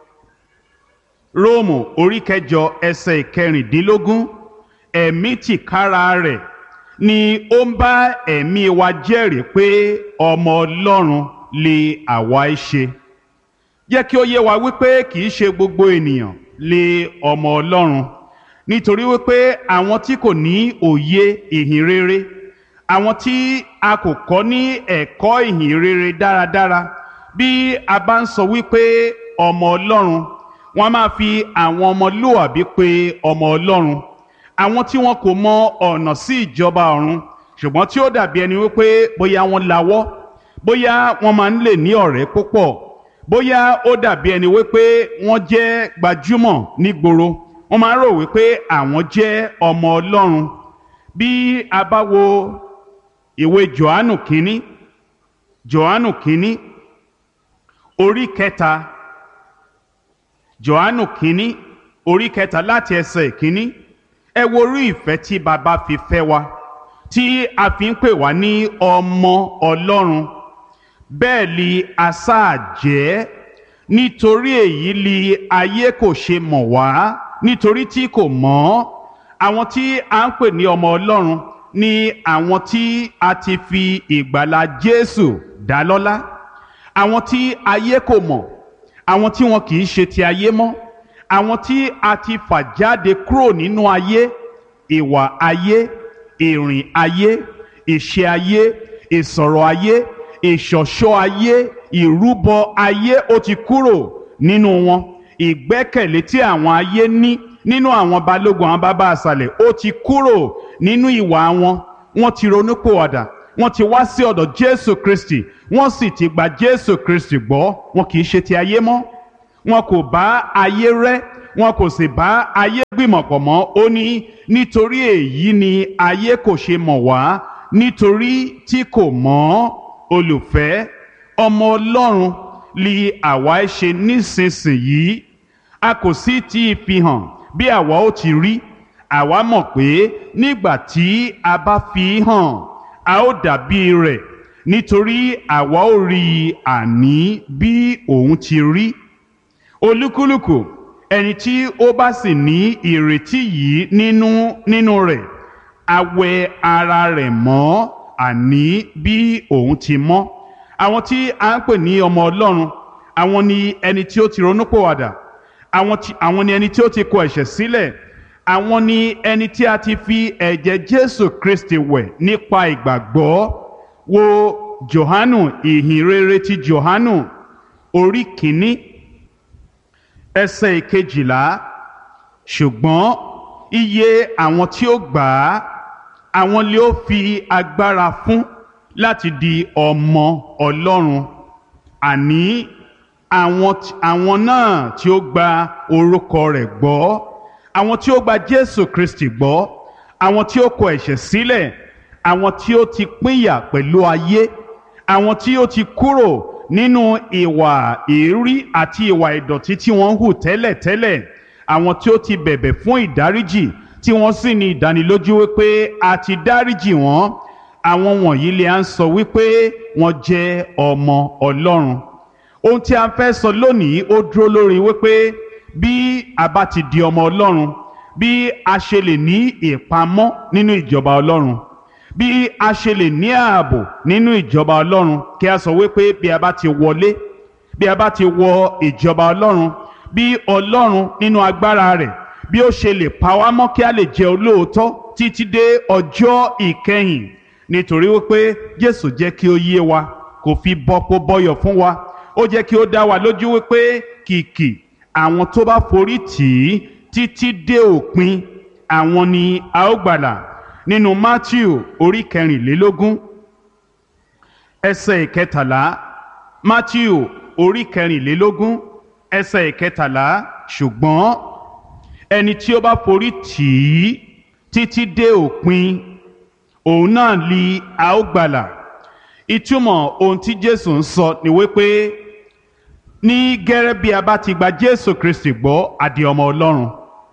Róòmù orí kẹjọ ẹsẹ̀ ìkẹrìndínlógún, ẹ̀mí tìkára rẹ̀ ni ó ń bá ẹ̀mí wa jẹ́rìí pé ọmọ Ọlọ́run lè àwa ṣe. Jẹ́ kí ó yé wa wípé kì í ṣe gbogbo ènìyàn lè ọmọ Ọlọ́run, nítorí wípé àwọn tí kò ní òye ìhìn rere, àwọn tí a kò kọ́ ní ẹ̀kọ́ ìhìn rere dáradára, bí a bá ń sọ wípé ọmọ Ọlọ́run, wọ́n máa fi àwọn ọmọlúwàbí pè ọmọ Ọlọ́run, àwọn tí wọn kò mọ ọ̀nà sí ìjọba ọ̀run, ṣùgbọ́n tí ó dàbí ẹni wípé bóyá wọ́n lawọ́, bóyá wọ́n máa ń lè ní ọ̀rẹ́ púpọ̀, bóyá ó dàbí ẹni wípé wọ́n jẹ́ gbajúmọ̀ nígboro, wọ́n máa ń rò wípé àwọn jẹ́ ọmọ Ọlọ́run. Bí a bá wo ìwé Jòhánù kínní, Jòhánù kínní orí kẹta, Jòhánù kínní orí kẹta láti ẹsẹ̀ kínní, ẹ wo orí ìfẹ́ tí bàbá fi fẹ́ wa, tí a fi ń pè wá ní ọmọ Ọlọ́run. Bẹ́ẹ̀ li a sáà jẹ́, nítorí èyí li ayé kò ṣe mọ̀ wá, nítorí tí kò mọ̀. Àwọn tí a ń pè ní ọmọ Ọlọ́run ni àwọn tí a ti fi ìgbàlà Jésù dá lọ́lá, àwọn tí ayé kò mọ̀, àwọn tí wọn kì í ṣe ti ayé mọ́, àwọn tí a ti fà jáde kúrò nínú ayé, ìwà ayé, ìrìn ayé, ìṣe ayé, ìsọ̀rọ̀ ayé, ìṣọ̀ṣọ́ ayé, ìrúbọ ayé ó ti kúrò nínú wọn. Ìgbẹ́kẹ̀lé tí àwọn ayé ní nínú àwọn balógun àwọn bàbá àṣàlẹ̀ ó ti kúrò nínú ìwà wọn. Wọ́n ti ronúpìwàdà, wọ́n ti wá sí ọ̀dọ̀ Jésù Kristi, wọ́n sì ti gba Jésù Kristi gbọ́. Wọn kì í ṣe ti ayé mọ́, wọn kò bá ayé rẹ́, wọn kò sì bá ayé gbìmọ̀pọ̀ mọ́. Ó ní nítorí èyí ni ayé kò ṣe mọ̀ wá, nítorí tí kò mọ̀. Olùfẹ́, ọmọ Ọlọ́run li àwa ṣe nísinsìnyí, a kò sì tí ì fi hàn bí àwa ó ti rí. Àwa mọ̀ pé nígbà tí a bá fi hàn, a ó dàbí rẹ̀, nítorí àwa ó rí i àní bí òun ti rí. Olúkúlùkù ẹni tí ó bá sì ní ìrètí yìí nínú nínú rẹ̀, a wẹ ara rẹ̀ mọ́ àní bí òun ti mọ́. Àwọn tí a ń pè ní ọmọ Ọlọ́run, àwọn ni ẹni tí ó ti ronúpìwàdà, àwọn tí àwọn ni ẹni tí ó ti kọ ẹ̀ṣẹ̀ sílẹ̀, àwọn ni ẹni tí a ti fi ẹ̀jẹ̀ Jésù Kristi wẹ̀ nípa ìgbàgbọ́. Wo Jòhánù, ìhìn rere ti Jòhánù orí kìíní ẹsẹ̀ ìkejìlá, ṣùgbọ́n iye àwọn tí ó gbà á àwọn lè ó fi agbára fún láti di ọmọ Ọlọ́run, àní àwọn àwọn náà tí ó gba orúkọ rẹ̀ gbọ́, àwọn tí ó gba Jésù Kristi gbọ́, àwọn tí ó kọ ẹ̀ṣẹ̀ sílẹ̀, àwọn tí ó ti pínyà pẹ̀lú ayé, àwọn tí ó ti kúrò nínú ìwà èérí àti ìwà ìdọ̀tí tí wọ́n ń hù tẹ́lẹ̀tẹ́lẹ̀, àwọn tí ó ti bẹ̀bẹ̀ fún ìdáríjì tí wọ́n sì ní ìdánilójú wípé a ti dáríjì wọ́n, àwọn wọ̀nyí lè à ń sọ wípé wọ́n jẹ́ ọmọ Ọlọ́run. Ohun tí a fẹ́ sọ lónìí ó dúró lórí wípé bí a bá ti di ọmọ Ọlọ́run, bí a ṣe lè ní ìpamọ́ nínú ìjọba Ọlọ́run, bí a ṣe lè ní ààbò nínú ìjọba Ọlọ́run. Kí a sọ wípé bí a bá ti wọlé, bí a bá ti wọ ìjọba Ọlọ́run, bí Ọlọ́run nínú agbára rẹ̀ bí ó ṣe lè pa wá mọ́ kí a lè jẹ́ olóòótọ́ títí dé ọjọ́ ìkẹyìn, nítorí wípé Jésù jẹ́ kí ó yé wa, kò fi bọ́pọ̀ bọ́yọ̀ fún wa. Ó jẹ́ kí ó dá wa lójú wípé kìkì àwọn tó bá forí tì í títí dé òpin, àwọn ni a ó gbàlà. Nínú Mátíù orí kẹrìnlélógún ẹsẹ̀ ìkẹtàlá, Mátíù orí kẹrìnlélógún ẹsẹ̀ ìkẹtàlá, ṣùgbọ́n ẹni tí ó bá forí tì í títí dé òpin, òun náà li a ó gbàlà. Ìtumọ̀ ohun tí Jésù ń sọ ni wípé ní gẹ́rẹ́ bí a bá ti gba Jésù Kristi gbọ́, a di ọmọ Ọlọ́run,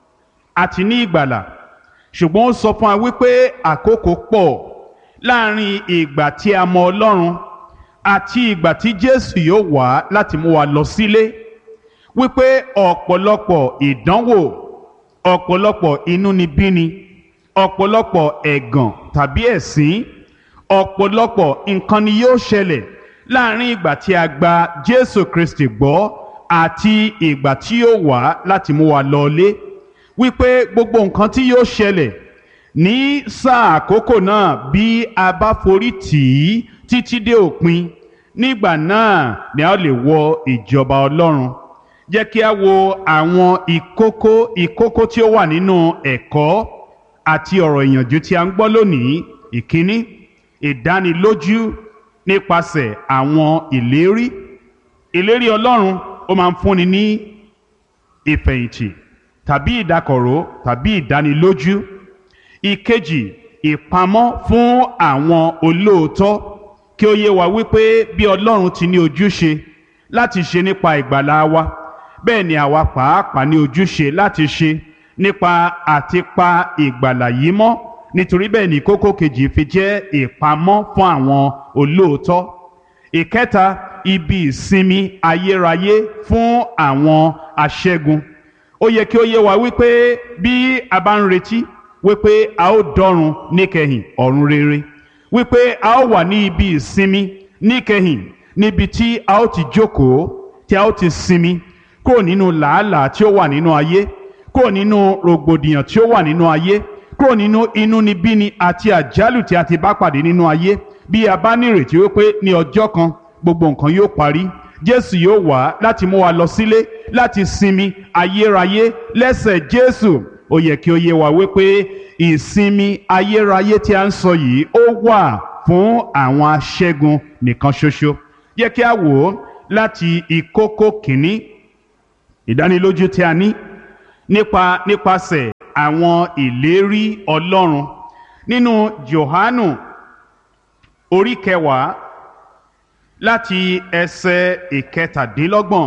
àti ní ìgbàlà. Ṣùgbọ́n ó sọ fún wa wípé àkókò pọ̀ láàrin ìgbà tí a mọ Ọlọ́run àti ìgbà tí Jésù yóò wá láti mú wa lọ sílé, wípé ọ̀pọ̀lọpọ̀ ìdánwò, ọ̀pọ̀lọpọ̀ inúnibíni, ọ̀pọ̀lọpọ̀ ẹ̀gàn tàbí ẹ̀sín, ọ̀pọ̀lọpọ̀ nǹkan ni yóò ṣẹlẹ̀ láàrin ìgbà tí a gba Jésù Kristi gbọ́ àti ìgbà tí yóò wá láti mú wa lọlé, wípé gbogbo nǹkan tí yóò ṣẹlẹ̀ ní sáà àkókò náà bí a bá forí tì í títí dé òpin, nígbà náà ni a lè wọ ìjọba Ọlọ́run. Jẹ́ kí a wo àwọn ìkókó ìkókó tí ó wà nínú ẹ̀kọ́ àti ọ̀rọ̀ ìyànjú tí a ń gbọ́ lónìí. Ìkíní, ìdánilójú nípasẹ̀ àwọn ìlérí. Ìlérí Ọlọ́run ó máa ń fúnni ní ìfẹ̀yìntì tàbí ìdákọ̀ró tàbí ìdánilójú. Ìkejì, ìpamọ́ fún àwọn olóòótọ́, kí ó yé wa wípé bí Ọlọ́run ti ní ojúṣe láti ṣe nípa ìgbàlà wa, bẹ́ẹ̀ ni àwa pàápàá ní ojúṣe láti ṣe nípa àti pa ìgbàlà yìí mọ́. Nítorí bẹ́ẹ̀ ni kókó kejì fi jẹ́ ìpamọ́ fún àwọn olóòótọ́. Ìkẹta, ibi ìsinmi ayérayé fún àwọn aṣẹ́gun. Ó yẹ kí ó yé wa wípé bí a bá ń retí wípé a ó dọ́run níkẹyìn, ọ̀run rere, wípé a ó wà ní ibi ìsinmi níkẹyìn, níbi tí a ó ti jókòó, tí a ó ti sinmi kúrò nínú làálàá tí ó wà nínú ayé, kúrò nínú rògbòdìyàn tí ó wà nínú ayé, kúrò nínú inúnibíni àti àjálù tí a ti bá pàdé nínú ayé. Bí a bá nírètí wípé ní ọjọ́ kan gbogbo nǹkan yóò parí, Jésù yóò wá láti mú wa lọ sílé láti sinmi ayérayé lẹ́sẹ̀ Jésù. Ó yẹ kí ó yé wa wípé ìsinmi ayérayé tí a ń sọ yìí ó wà fún àwọn aṣẹ́gun nìkan ṣoṣo. Yẹ kí a wò ó láti ìkókó kìíní, ìdánilójú tí a ní nípa nípasẹ̀ àwọn ìlérí Ọlọ́run. Nínú Jòhánù orí kẹwàá láti ẹsẹ̀ ìkẹtàdínlọ́gbọ̀n,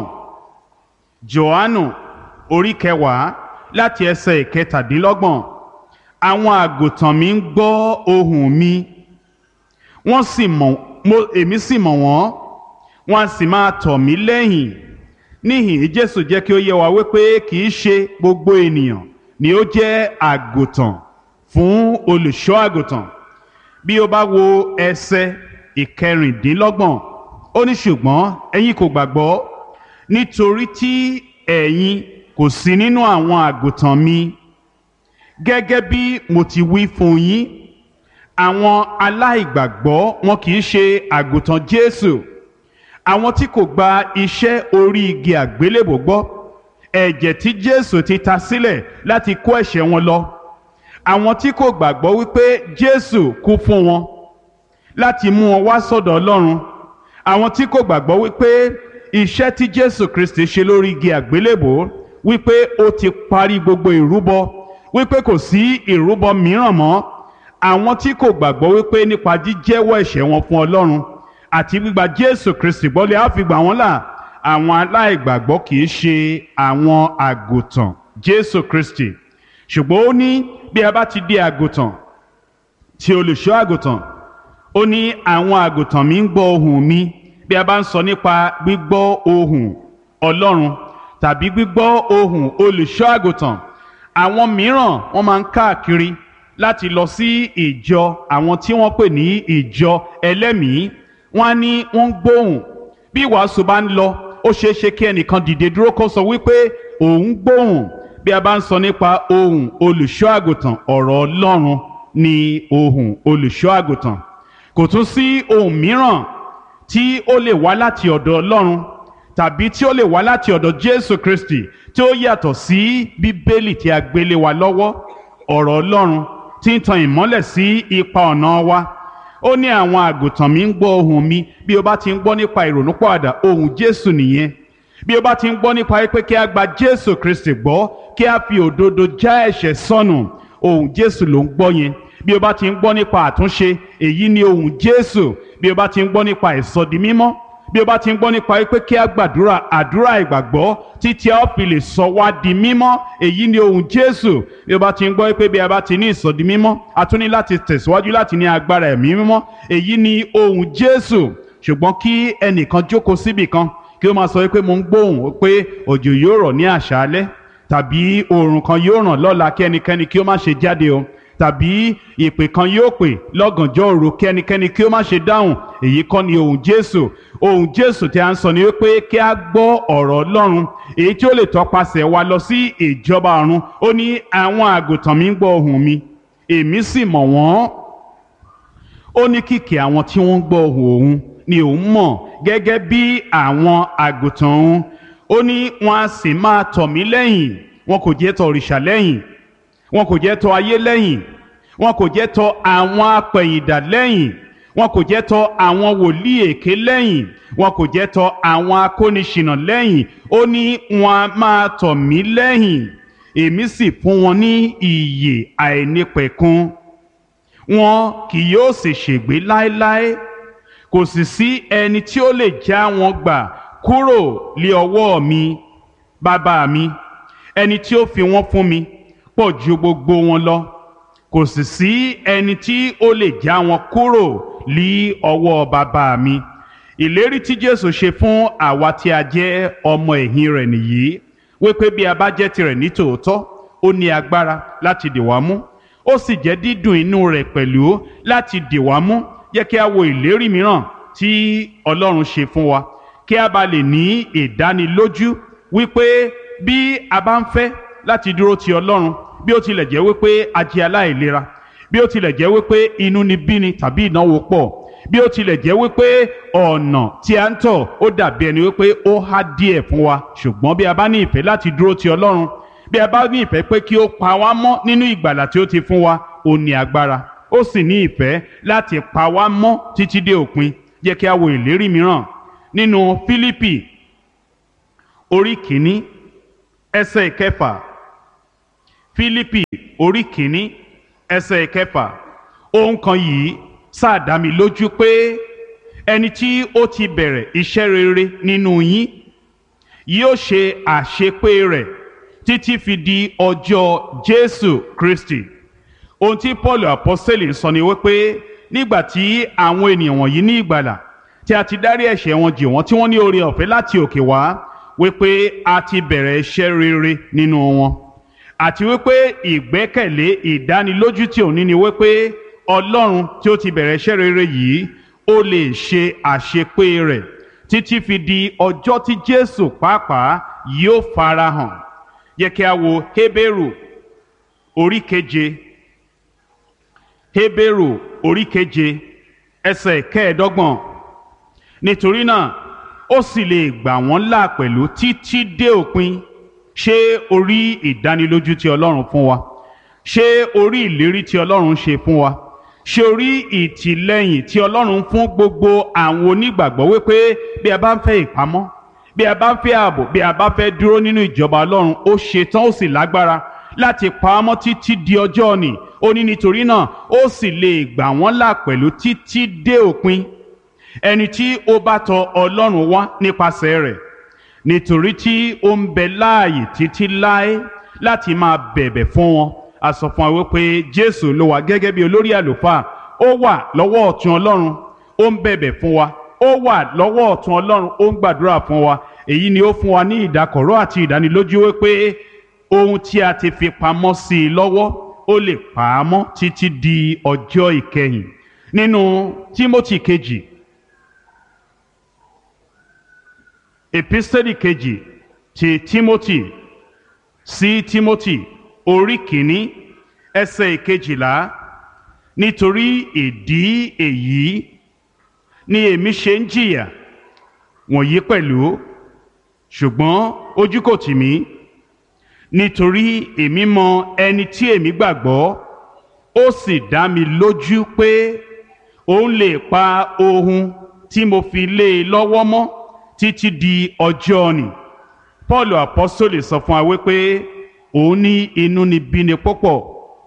Jòhánù orí kẹwàá láti ẹsẹ̀ ìkẹtàdínlọ́gbọ̀n, àwọn àgùntàn mi ń gbọ́ ohùn mi, wọ́n sì mọ̀ mo èmi sì mọ̀ wọ́n, wọ́n á sì máa tọ̀ mí lẹ́yìn. Níhìn Jésù jẹ́ kí ó yé wa wípé kì í ṣe gbogbo ènìyàn ni ó jẹ́ àgùntàn fún olùṣọ́ àgùntàn. Bí o bá wo ẹsẹ̀ ìkẹrìndínlọ́gbọ̀n, ó ní ṣùgbọ́n ẹ̀yin kò gbàgbọ́ nítorí tí ẹ̀yin kò sí nínú àwọn àgùntàn mi. Gẹ́gẹ́ bí mo ti wí fún yín, àwọn aláìgbàgbọ́ wọn kì í ṣe àgùntàn Jésù. Àwọn tí kò gba iṣẹ́ orí igi àgbélébò gbọ́, ẹ̀jẹ̀ tí Jésù ti ta sílẹ̀ láti kó ẹ̀ṣẹ̀ wọn lọ. Àwọn tí kò gbàgbọ́ wípé Jésù kú fún wọn láti mú wọn wá sọ́dọ̀ Ọlọ́run. Àwọn tí kò gbàgbọ́ wípé iṣẹ́ tí Jésù Kristi ṣe lórí igi àgbélébò wípé ó ti parí gbogbo ìrúbọ, wípé kò sí ìrúbọ mìíràn mọ́. Àwọn tí kò gbàgbọ́ wípé nípa jíjẹ́wọ́ ẹ̀ṣẹ̀ wọn fún Ọlọ́run àti gbígba Jésù Kristi gbọ́ lè á fi gbà wọ́n là. Àwọn aláìgbàgbọ́ kì í ṣe àwọn àgùntàn Jésù Kristi, ṣùgbọ́n ó ní bí a bá ti di àgùntàn tí olùṣọ́ àgùntàn, ó ní àwọn àgùntàn mi ń gbọ́ ohùn mi. Bí a bá ń sọ nípa gbígbọ́ ohùn Ọlọ́run tàbí gbígbọ́ ohùn olùṣọ́ àgùntàn, àwọn mìíràn wọ́n máa ń káàkiri láti lọ sí ìjọ àwọn tí wọ́n pè ní ìjọ ẹlẹ́mìí. Wọ́n á ní wọ́n ń gbóhùn. Bí ìwàásù bá ń lọ, ó ṣeé ṣe kí ẹnìkan dìde dúró kó sọ wípé òun gbóhùn. Bí a bá ń sọ nípa ohùn olùṣọ́ àgùntàn, ọ̀rọ̀ Ọlọ́run ni ohùn olùṣọ́ àgùntàn. Kò tún sí ohùn mìíràn tí ó lè wá láti ọ̀dọ̀ Ọlọ́run tàbí tí ó lè wá láti ọ̀dọ̀ Jésù Kristi tí ó yàtọ̀ sí Bíbélì tí a gbélé wa lọ́wọ́, ọ̀rọ̀ Ọlọ́run tí ń tan ìmọ́lẹ̀ sí ipa ọ̀nà wa. Ó ní àwọn àgùntàn mi ń gbọ́ ohùn mi. Bí o bá ti ń gbọ́ nípa ìrònúpìwàdà, ohùn Jésù nìyẹn. Bí o bá ti ń gbọ́ nípa pé kí a gba Jésù Kristi gbọ́, kí a fi òdodo já ẹ̀ṣẹ̀ sọnù, ohùn Jésù ló ń gbọ́ yẹn. Bí o bá ti ń gbọ́ nípa àtúnṣe, èyí ni ohùn Jésù. Bí o bá ti ń gbọ́ nípa ìsọdimímọ́, bí o bá ti ń gbọ́ nípa pé kí a gbàdúrà àdúrà ìgbàgbọ́ títí a ó fi lè sọ wá di mímọ́, èyí ni ohùn Jésù. Bí o bá ti ń gbọ́ pé bí a bá ti ní ìsọdimímọ́, a tún ní láti tẹ̀síwájú láti ní agbára ẹ̀mí mímọ́, èyí ni ohùn Jésù. Ṣùgbọ́n kí ẹnìkan jókòó síbì kan kí ó máa sọ pé mo ń gbóhùn pé òjò yóò rọ̀ ní àṣálẹ́ tàbí oòrùn kan yóò ràn lọ́la, kí ẹnikẹ́ni kí ó má ṣe jáde o, tàbí ìpè kan yóò pè lọ́gànjọ́ òru, kí ẹnikẹ́ni kí ó má ṣe dáhùn, èyí kọ́ ni ohùn Jésù. Ohùn Jésù tí a ń sọ ni wípé kí a gbọ́ ọ̀rọ̀ Ọlọ́run èyí tí ó lè tọpasẹ̀ wa lọ sí ìjọba ọ̀run. Ó ní àwọn àgùntàn mi ń gbọ́ ohùn mi, èmi sì mọ̀ wọ́n. Ó ní kìkì àwọn tí wọ́n ń gbọ́ ohùn òun ni òun mọ̀ gẹ́gẹ́ bí àwọn àgùntàn òun. Ó ní wọn a sì máa tọ̀ mí lẹ́yìn. Wọn kò jẹ́ tọ̀ òrìṣà lẹ́yìn, wọn kò jẹ́ tọ̀ ayé lẹ́yìn, wọn kò jẹ́ tọ̀ àwọn apẹ̀yìndà lẹ́yìn, wọn kò jẹ́ tọ̀ àwọn wòlíì èké lẹ́yìn, wọn kò jẹ́ tọ̀ àwọn akóniṣìnà lẹ́yìn. Ó ní wọn a máa tọ̀ mí lẹ́yìn, èmi sì fún wọn ní ìyè àìnípẹ̀kun. Wọn kì yóò sì ṣègbé láéláé, kò sì sí ẹni tí ó lè já wọn gbà kúrò lé ọwọ́ mi. Bàbá mi, ẹni tí ó fi wọ́n fún mi, pọ̀ ju gbogbo wọn lọ, kò sì sí ẹni tí ó lè já wọn kúrò lí ọwọ́ bàbá mi. Ìlérí tí Jésù ṣe fún àwa tí a jẹ́ ọmọ ẹ̀yìn rẹ̀ nìyí, wípé bí a bá jẹ́ tirẹ̀ ní tòótọ́, ó ní agbára láti dì wá mú, ó sì jẹ́ dídùn inú rẹ̀ pẹ̀lú láti dì wá mú. Jẹ́ kí a wo ìlérí mìíràn tí Ọlọ́run ṣe fún wa, kí a bá lè ní ìdánilójú wípé bí a bá ń fẹ́ láti dúró ti Ọlọ́run, bí ó tilẹ̀ jẹ́ wípé a jẹ́ aláìlera, bí ó tilẹ̀ jẹ́ wípé inúnibíni tàbí ìnáwó pọ̀, bí ó tilẹ̀ jẹ́ wípé ọ̀nà tí a ń tọ̀ ó dàbí ẹni wípé ó há díẹ̀ fún wa, ṣùgbọ́n bí a bá ní ìfẹ́ láti dúró ti Ọlọ́run, bí a bá ní ìfẹ́ pé kí ó pa wá mọ́ nínú ìgbàlà tí ó ti fún wa, ó ní agbára, ó sì ní ìfẹ́ láti pa wá mọ́ títí dé òpin. Jẹ́ kí a wo ìlérí mìíràn nínú Fílípì orí kìíní ẹsẹ̀ ìkẹfà. Fílípì orí kìíní ẹsẹ̀ ìkẹfà. Ohun kan yìí sáà dá mi lójú pé ẹni tí ó ti bẹ̀rẹ̀ iṣẹ́ rere nínú yín yóò ṣe àṣepé rẹ̀ títí fi di ọjọ́ Jésù Kristi. Ohun tí Paul apọ́sítélì sọ ni wípé nígbà tí àwọn ènìyàn wọ̀nyí ní ìgbàlà, tí a ti dárí ẹ̀ṣẹ̀ wọn jì wọ́n, tí wọ́n ní oore ọ̀fẹ́ láti òkè wá, wípé a ti bẹ̀rẹ̀ iṣẹ́ rere nínú wọn, àti wípé ìgbẹ́kẹ̀lé ìdánilójú tí òní ni wípé Ọlọ́run tí ó ti bẹ̀rẹ̀ iṣẹ́ rere yìí ó lè ṣe àṣepé rẹ̀ títí fi di ọjọ́ tí Jésù pàápàá yóò farahàn. Yẹ kí a wo Hébérù orí keje. Hébérù orí keje ẹsẹ̀ kẹẹ̀ẹ́dọ́gbọ̀n. Nítorí náà ó sì lè gbà wọ́n là pẹ̀lú títí dé òpin ṣé o rí ìdánilójú tí Ọlọ́run fún wa? Ṣé o rí ìlérí tí Ọlọ́run ṣe fún wa? Ṣé o rí ìtìlẹ́yìn tí Ọlọ́run fún gbogbo àwọn onígbàgbọ́ wípé bí a bá ń fẹ́ ìpamọ́, bí a bá ń fẹ́ ààbò, bí a bá fẹ́ dúró nínú ìjọba Ọlọ́run, ó ṣetán ó sì lágbára láti pa á mọ́ títí di ọjọ́ òní. Ó ní nítorí náà ó sì lè gbà wọ́n là pẹ̀lú títí dé òpin. Ẹni tí ó bá tọ Ọlọ́run wá nípasẹ̀ rẹ̀, nítorí tí ó ń bẹ láàyè títí láé láti máa bẹ̀bẹ̀ fún wọn. A sọ fún wa wípé Jésù ló wà gẹ́gẹ́ bí olórí àlùfáà, ó wà lọ́wọ́ ọ̀tún Ọlọ́run, ó ń bẹ̀bẹ̀ fún wa, ó wà lọ́wọ́ ọ̀tún Ọlọ́run, ó ń gbàdúrà fún wa. Èyí ni ó fún wa ní ìdákọ̀ró àti ìdánilójú wípé ohun tí a ti fi pamọ́ sí i lọ́wọ́ ó lè pa á mọ́ títí di ọjọ́ ìkẹyìn. Nínú Tímótì kejì, epistẹ́lì kejì ti Tímótì sí Tímótì orí kìíní ẹsẹ̀ ìkejìlá, nítorí ìdí èyí ni èmi ṣe ń jìyà wọ̀nyí pẹ̀lú, ṣùgbọ́n ojú kò tì mí, nítorí èmi mọ ẹni tí èmi gbàgbọ́, ó sì dá mi lójú pé òun lè pa ohun tí mo fi lé e lọ́wọ́ mọ́ títí di ọjọ́ òní. Paul apọ́sítélì sọ fún wa wípé òun ní inúnibíni púpọ̀,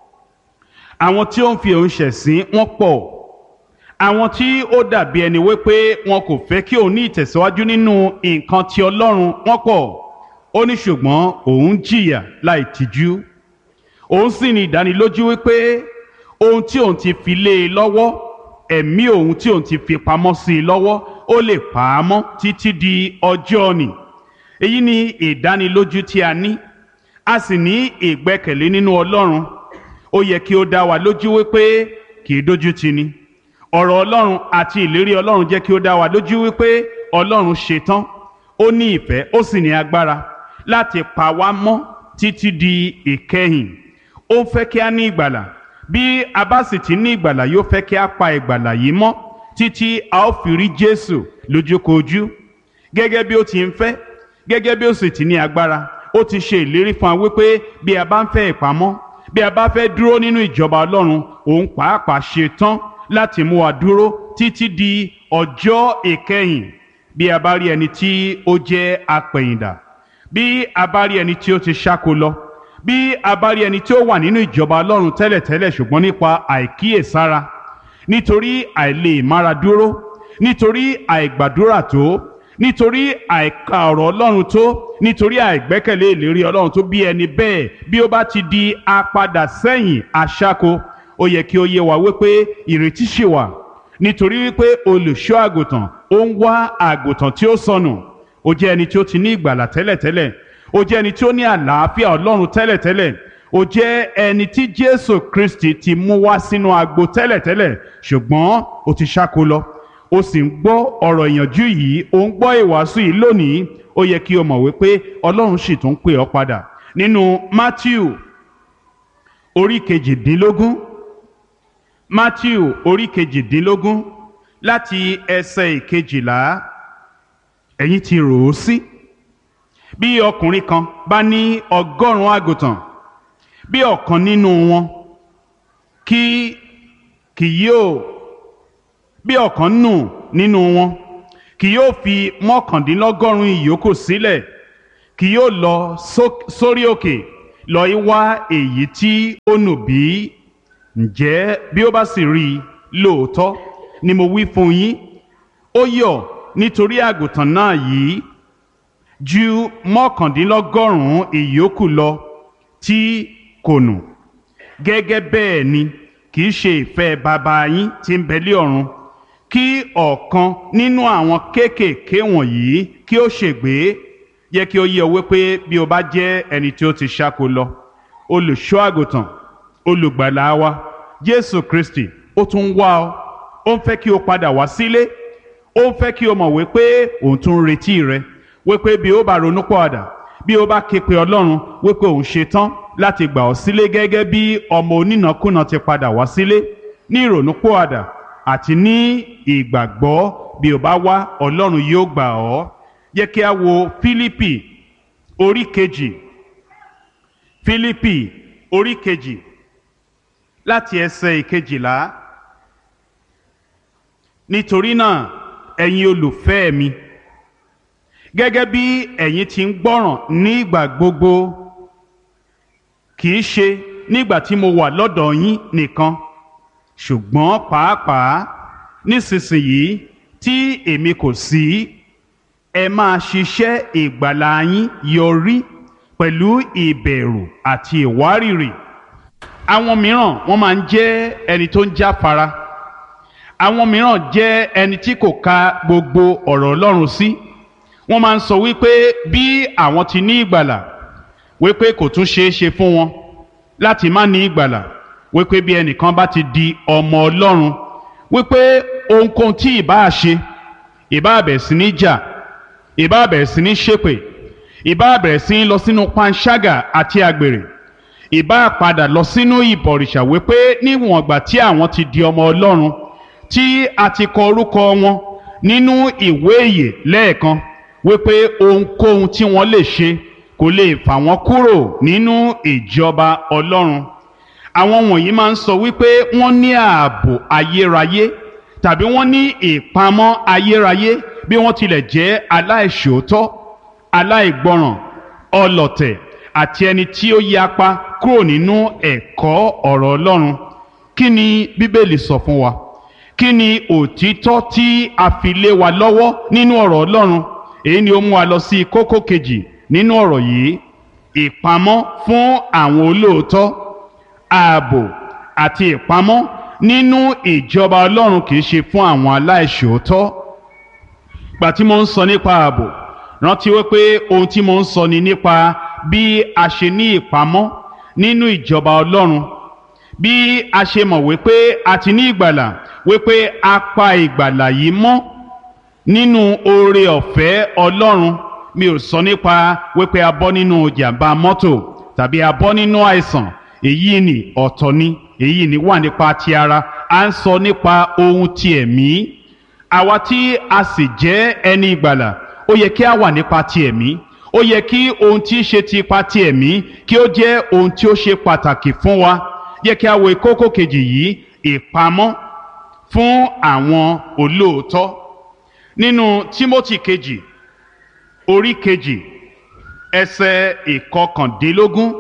àwọn tí ó ń fi òun ṣẹ̀sín wọ́n pọ̀, àwọn tí ó dàbí ẹni wípé wọn kò fẹ́ kí òun ní ìtẹ̀síwájú nínú nǹkan ti Ọlọ́run wọ́n pọ̀. Ó ní ṣùgbọ́n òun jìyà láì tìjú, òun sì ní ìdánilójú wípé ohun tí òun ti fi lé e lọ́wọ́, ẹ̀mí òun tí òun ti fi pamọ́ sí i lọ́wọ́, ó lè pa á mọ́ títí di ọjọ́ òní. Èyí ni ìdánilójú tí a ní, a sì ní ìgbẹ́kẹ̀lé nínú Ọlọ́run. Ó yẹ kí ó dá wa lójú wípé kì í dójú tì ni. Ọ̀rọ̀ Ọlọ́run àti ìlérí Ọlọ́run jẹ́ kí ó dá wa lójú wípé Ọlọ́run ṣetán, ó ní ìfẹ́, ó sì ní agbára láti pa wá mọ́ títí di ìkẹyìn. Ó ń fẹ́ kí a ní ìgbàlà. Bí a bá sì ti ní ìgbàlà, yóò fẹ́ kí a pa ìgbàlà yìí mọ́ títí a ó fi rí Jésù lójúkojú. Gẹ́gẹ́ bí ó ti ń fẹ́, gẹ́gẹ́ bí ó sì ti ní agbára, ó ti ṣe ìlérí fún wa wípé bí a bá ń fẹ́ ìpamọ́, bí a bá fẹ́ dúró nínú ìjọba Ọlọ́run, òun pàápàá ṣetán láti mú wa dúró títí di ọjọ́ ìkẹyìn. Bí a bá rí ẹni tí ó jẹ́ apẹ̀yìndà, bí a bá rí ẹni tí ó ti ṣáko lọ, bí a bá rí ẹni tí ó wà nínú ìjọba Ọlọ́run tẹ́lẹ̀tẹ́lẹ̀ ṣùgbọ́n nípa àìkíyèsára, nítorí àìlè mára dúró, nítorí àìgbàdúrà tó, nítorí àìka ọ̀rọ̀ Ọlọ́run tó, nítorí àìgbẹ́kẹ̀lé ìlérí Ọlọ́run tó, bí ẹni bẹ́ẹ̀ bí ó bá ti di apadà sẹ́yìn aṣáko, ó yẹ kí ó yé wa wípé ìrètí ṣì wà, nítorí wípé olùṣọ́ àgùntàn ó ń wá àgùntàn tí ó sọnù. Ó jẹ́ ẹni tí ó ti ní ìgbàlà tẹ́lẹ̀tẹ́lẹ̀, ó jẹ́ ẹni tí ó ní àlàáfíà Ọlọ́run tẹ́lẹ̀tẹ́lẹ̀, ó jẹ́ ẹni tí Jésù Kristi ti mú wá sínú agbo tẹ́lẹ̀tẹ́lẹ̀, ṣùgbọ́n ó ti ṣáko lọ. Ó sì ń gbọ́ ọ̀rọ̀ ìyànjú yìí, ó ń gbọ́ ìwàásù yìí lónìí. Ó yẹ kí o mọ̀ wípé Ọlọ́run sì tún pè ọ́ padà. Nínú Mátíù orí kejìdínlógún, Mátíù orí kejìdínlógún láti ẹsẹ̀ ìkejìlá, ẹ̀yin ti rò ó sí. Bí ọkùnrin kan bá ní ọgọ́rùn-ún àgùntàn, bí ọ̀kan nínú wọn kí kì yóò bí ọ̀kan nù nínú wọn kì yóò fi mọ́kàndínlọ́gọ́rùn-ún ìyókù sílẹ̀, kì yóò lọ sórí òkè lọ wá èyí tí ó nù bí? Ǹjẹ́ bí ó bá sì rí i, lóòótọ́ ni mo wí fún yín, ó yọ̀ nítorí àgùntàn náà yìí ju mọ́kàndínlọ́gọ́rùn-ún ìyókù lọ tí kò nù. Gẹ́gẹ́ bẹ́ẹ̀ ni kì í ṣe ìfẹ́ bàbá yín tí ń bẹ lé ọ̀run kí ọ̀kan nínú àwọn kéékèèké wọ̀nyí kí ó ṣègbé. Yẹ kí ó yé ọ wípé bí o bá jẹ́ ẹni tí ó ti ṣáko lọ, olùṣọ́ àgùntàn, olùgbàlà wa Jésù Kristi, ó tún wá ọ, ó ń fẹ́ kí o padà wá sílé, ó ń fẹ́ kí o mọ̀ wípé òun tún ń retí rẹ, wípé bí o bá ronú pọ̀àdà, bí o bá ké pe Ọlọ́run, wípé òun ṣetán láti gbà ọ́ sílé gẹ́gẹ́ bí ọmọ onínàkúnà ti padà wá sílé ní ìrònú pọ̀àdà àti ní ìgbàgbọ́. Bí o bá wá, Ọlọ́run yóò gbà ọ́. Jẹ́ kí a wo Fílípì orí kejì Fílípì orí kejì láti ẹsẹ̀ ìkejìlá. Nítorí náà ẹ̀yin olùfẹ́ mi, gẹ́gẹ́ bí ẹ̀yin ti ń gbọ́ràn ní ìgbà gbogbo, kì í ṣe nígbà tí mo wà lọ́dọ̀ yín nìkan, ṣùgbọ́n pàápàá nísinsìnyí tí èmi kò sí, ẹ máa ṣiṣẹ́ ìgbàlà yín yọrí pẹ̀lú ìbẹ̀rù àti ìwárìrì. Àwọn mìíràn wọ́n máa ń jẹ́ ẹni tó ń jáfara. Àwọn mìíràn jẹ́ ẹni tí kò ka gbogbo ọ̀rọ̀ Ọlọ́run sí. Wọ́n máa ń sọ wípé bí àwọn ti ní ìgbàlà, wípé kò tún ṣeé ṣe fún wọn láti má ní ìgbàlà, wípé bí ẹnìkan bá ti di ọmọ Ọlọ́run, wípé ohunkóhun tí ìbá ṣe, ìbá bẹ̀rẹ̀ sí ní jà, ìbá bẹ̀rẹ̀ sí ní ṣépè, ìbá bẹ̀rẹ̀ sí ní lọ sínú panṣágà àti àgbèrè, ìbá padà lọ sínú ìbọ̀rìṣà, wípé níwọ̀n ìgbà tí àwọn ti di ọmọ Ọlọ́run, tí a ti kọ orúkọ wọn nínú ìwé ìyè lẹ́ẹ̀kan, wípé ohunkóhun tí wọ́n lè ṣe kò lè fà wọ́n kúrò nínú ìjọba Ọlọ́run. Àwọn wọ̀nyí máa ń sọ wípé wọ́n ní ààbò ayérayé tàbí wọ́n ní ìpamọ́ ayérayé bí wọ́n tilẹ̀ jẹ́ aláìṣòótọ́, aláìgbọràn, ọlọ̀tẹ̀ àti ẹni tí ó yapa kúrò nínú ẹ̀kọ́ ọ̀rọ̀ Ọlọ́run. Kí ni Bíbélì sọ fún wa? Kí ni òtítọ́ tí a fi lé wa lọ́wọ́ nínú ọ̀rọ̀ Ọlọ́run? Èyí ni ó mú wa lọ sí kókó kejì nínú ọ̀rọ̀ yìí: ìpamọ́ fún àwọn olóòótọ́. Ààbò àti ìpamọ́ nínú ìjọba Ọlọ́run kì í ṣe fún àwọn aláìṣòótọ́. Gbà tí mo ń sọ nípa ààbò, rántí wípé ohun tí mo ń sọ ni nípa bí a ṣe ní ìpamọ́ nínú ìjọba Ọlọ́run, bí a ṣe mọ̀ wípé a ti ní ìgbàlà, wípé a pa ìgbàlà yìí mọ́ nínú oore ọ̀fẹ́ Ọlọ́run. Mi ò sọ nípa wípé a bọ́ nínú jàǹbá mọ́tò tàbí a bọ́ nínú àìsàn. Èyí ni ọ̀tọ̀ ni, èyí ni wà nípa ti ara. À ń sọ nípa ohun ti ẹ̀mí. Àwa tí a sì jẹ́ ẹni ìgbàlà, ó yẹ kí a wà nípa ti ẹ̀mí. Ó yẹ kí ohun tí í ṣe ti ipa ti ẹ̀mí kí ó jẹ́ ohun tí ó ṣe pàtàkì fún wa. Yẹ kí a wo kókó kejì yìí: ìpamọ́ fún àwọn olóòótọ́. Nínú Tímótì kejì orí kejì ẹsẹ̀ ìkọkàndínlógún.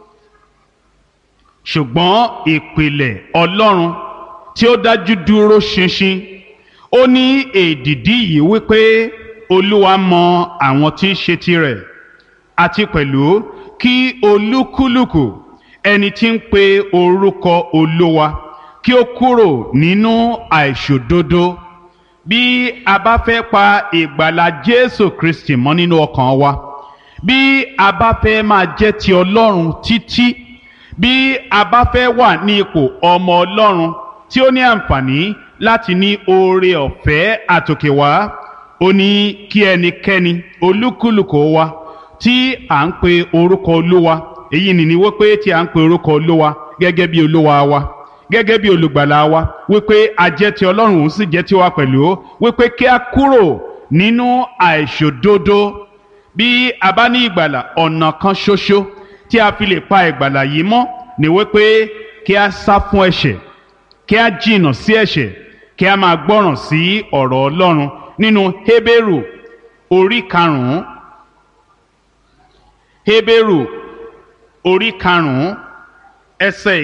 Ṣùgbọ́n ìpìlẹ̀ Ọlọ́run tí ó dájú dúró ṣinṣin, ó ní èdìdí yìí wípé Olúwa mọ àwọn tí í ṣe tirẹ̀, àti pẹ̀lú kí olúkúlùkù ẹni tí ń pe orúkọ Olúwa kí ó kúrò nínú àìṣòdodo. Bí a bá fẹ́ pa ìgbàlà Jésù Kristi mọ́ nínú ọkàn wa, bí a bá fẹ́ máa jẹ́ ti Ọlọ́run títí, bí a bá fẹ́ wà ní ipò ọmọ Ọlọ́run tí ó ní àǹfààní láti ní oore ọ̀fẹ́ àtòkè wá, ó ní kí ẹnikẹ́ni olúkúlùkù wa tí à ń pe orúkọ Olúwa, èyí ni ní wípé tí à ń pe orúkọ Olúwa gẹ́gẹ́ bí Olúwa wa, gẹ́gẹ́ bí olùgbàlà wa, wípé a jẹ́ ti Ọlọ́run, òun sì jẹ́ tiwa pẹ̀lú, wípé kí a kúrò nínú àìṣòdodo. Bí a bá ní ìgbàlà, ọ̀nà kan ṣoṣo tí a fi lè pa ìgbàlà yìí mọ́ ni wípé kí a sá fún ẹ̀ṣẹ̀, kí a jìnnà sí ẹ̀ṣẹ̀, kí a máa gbọ́ràn sí ọ̀rọ̀ Ọlọ́run. Nínú Hébérù orí karùn-ún, Hébérù orí karùn-ún ẹsẹ̀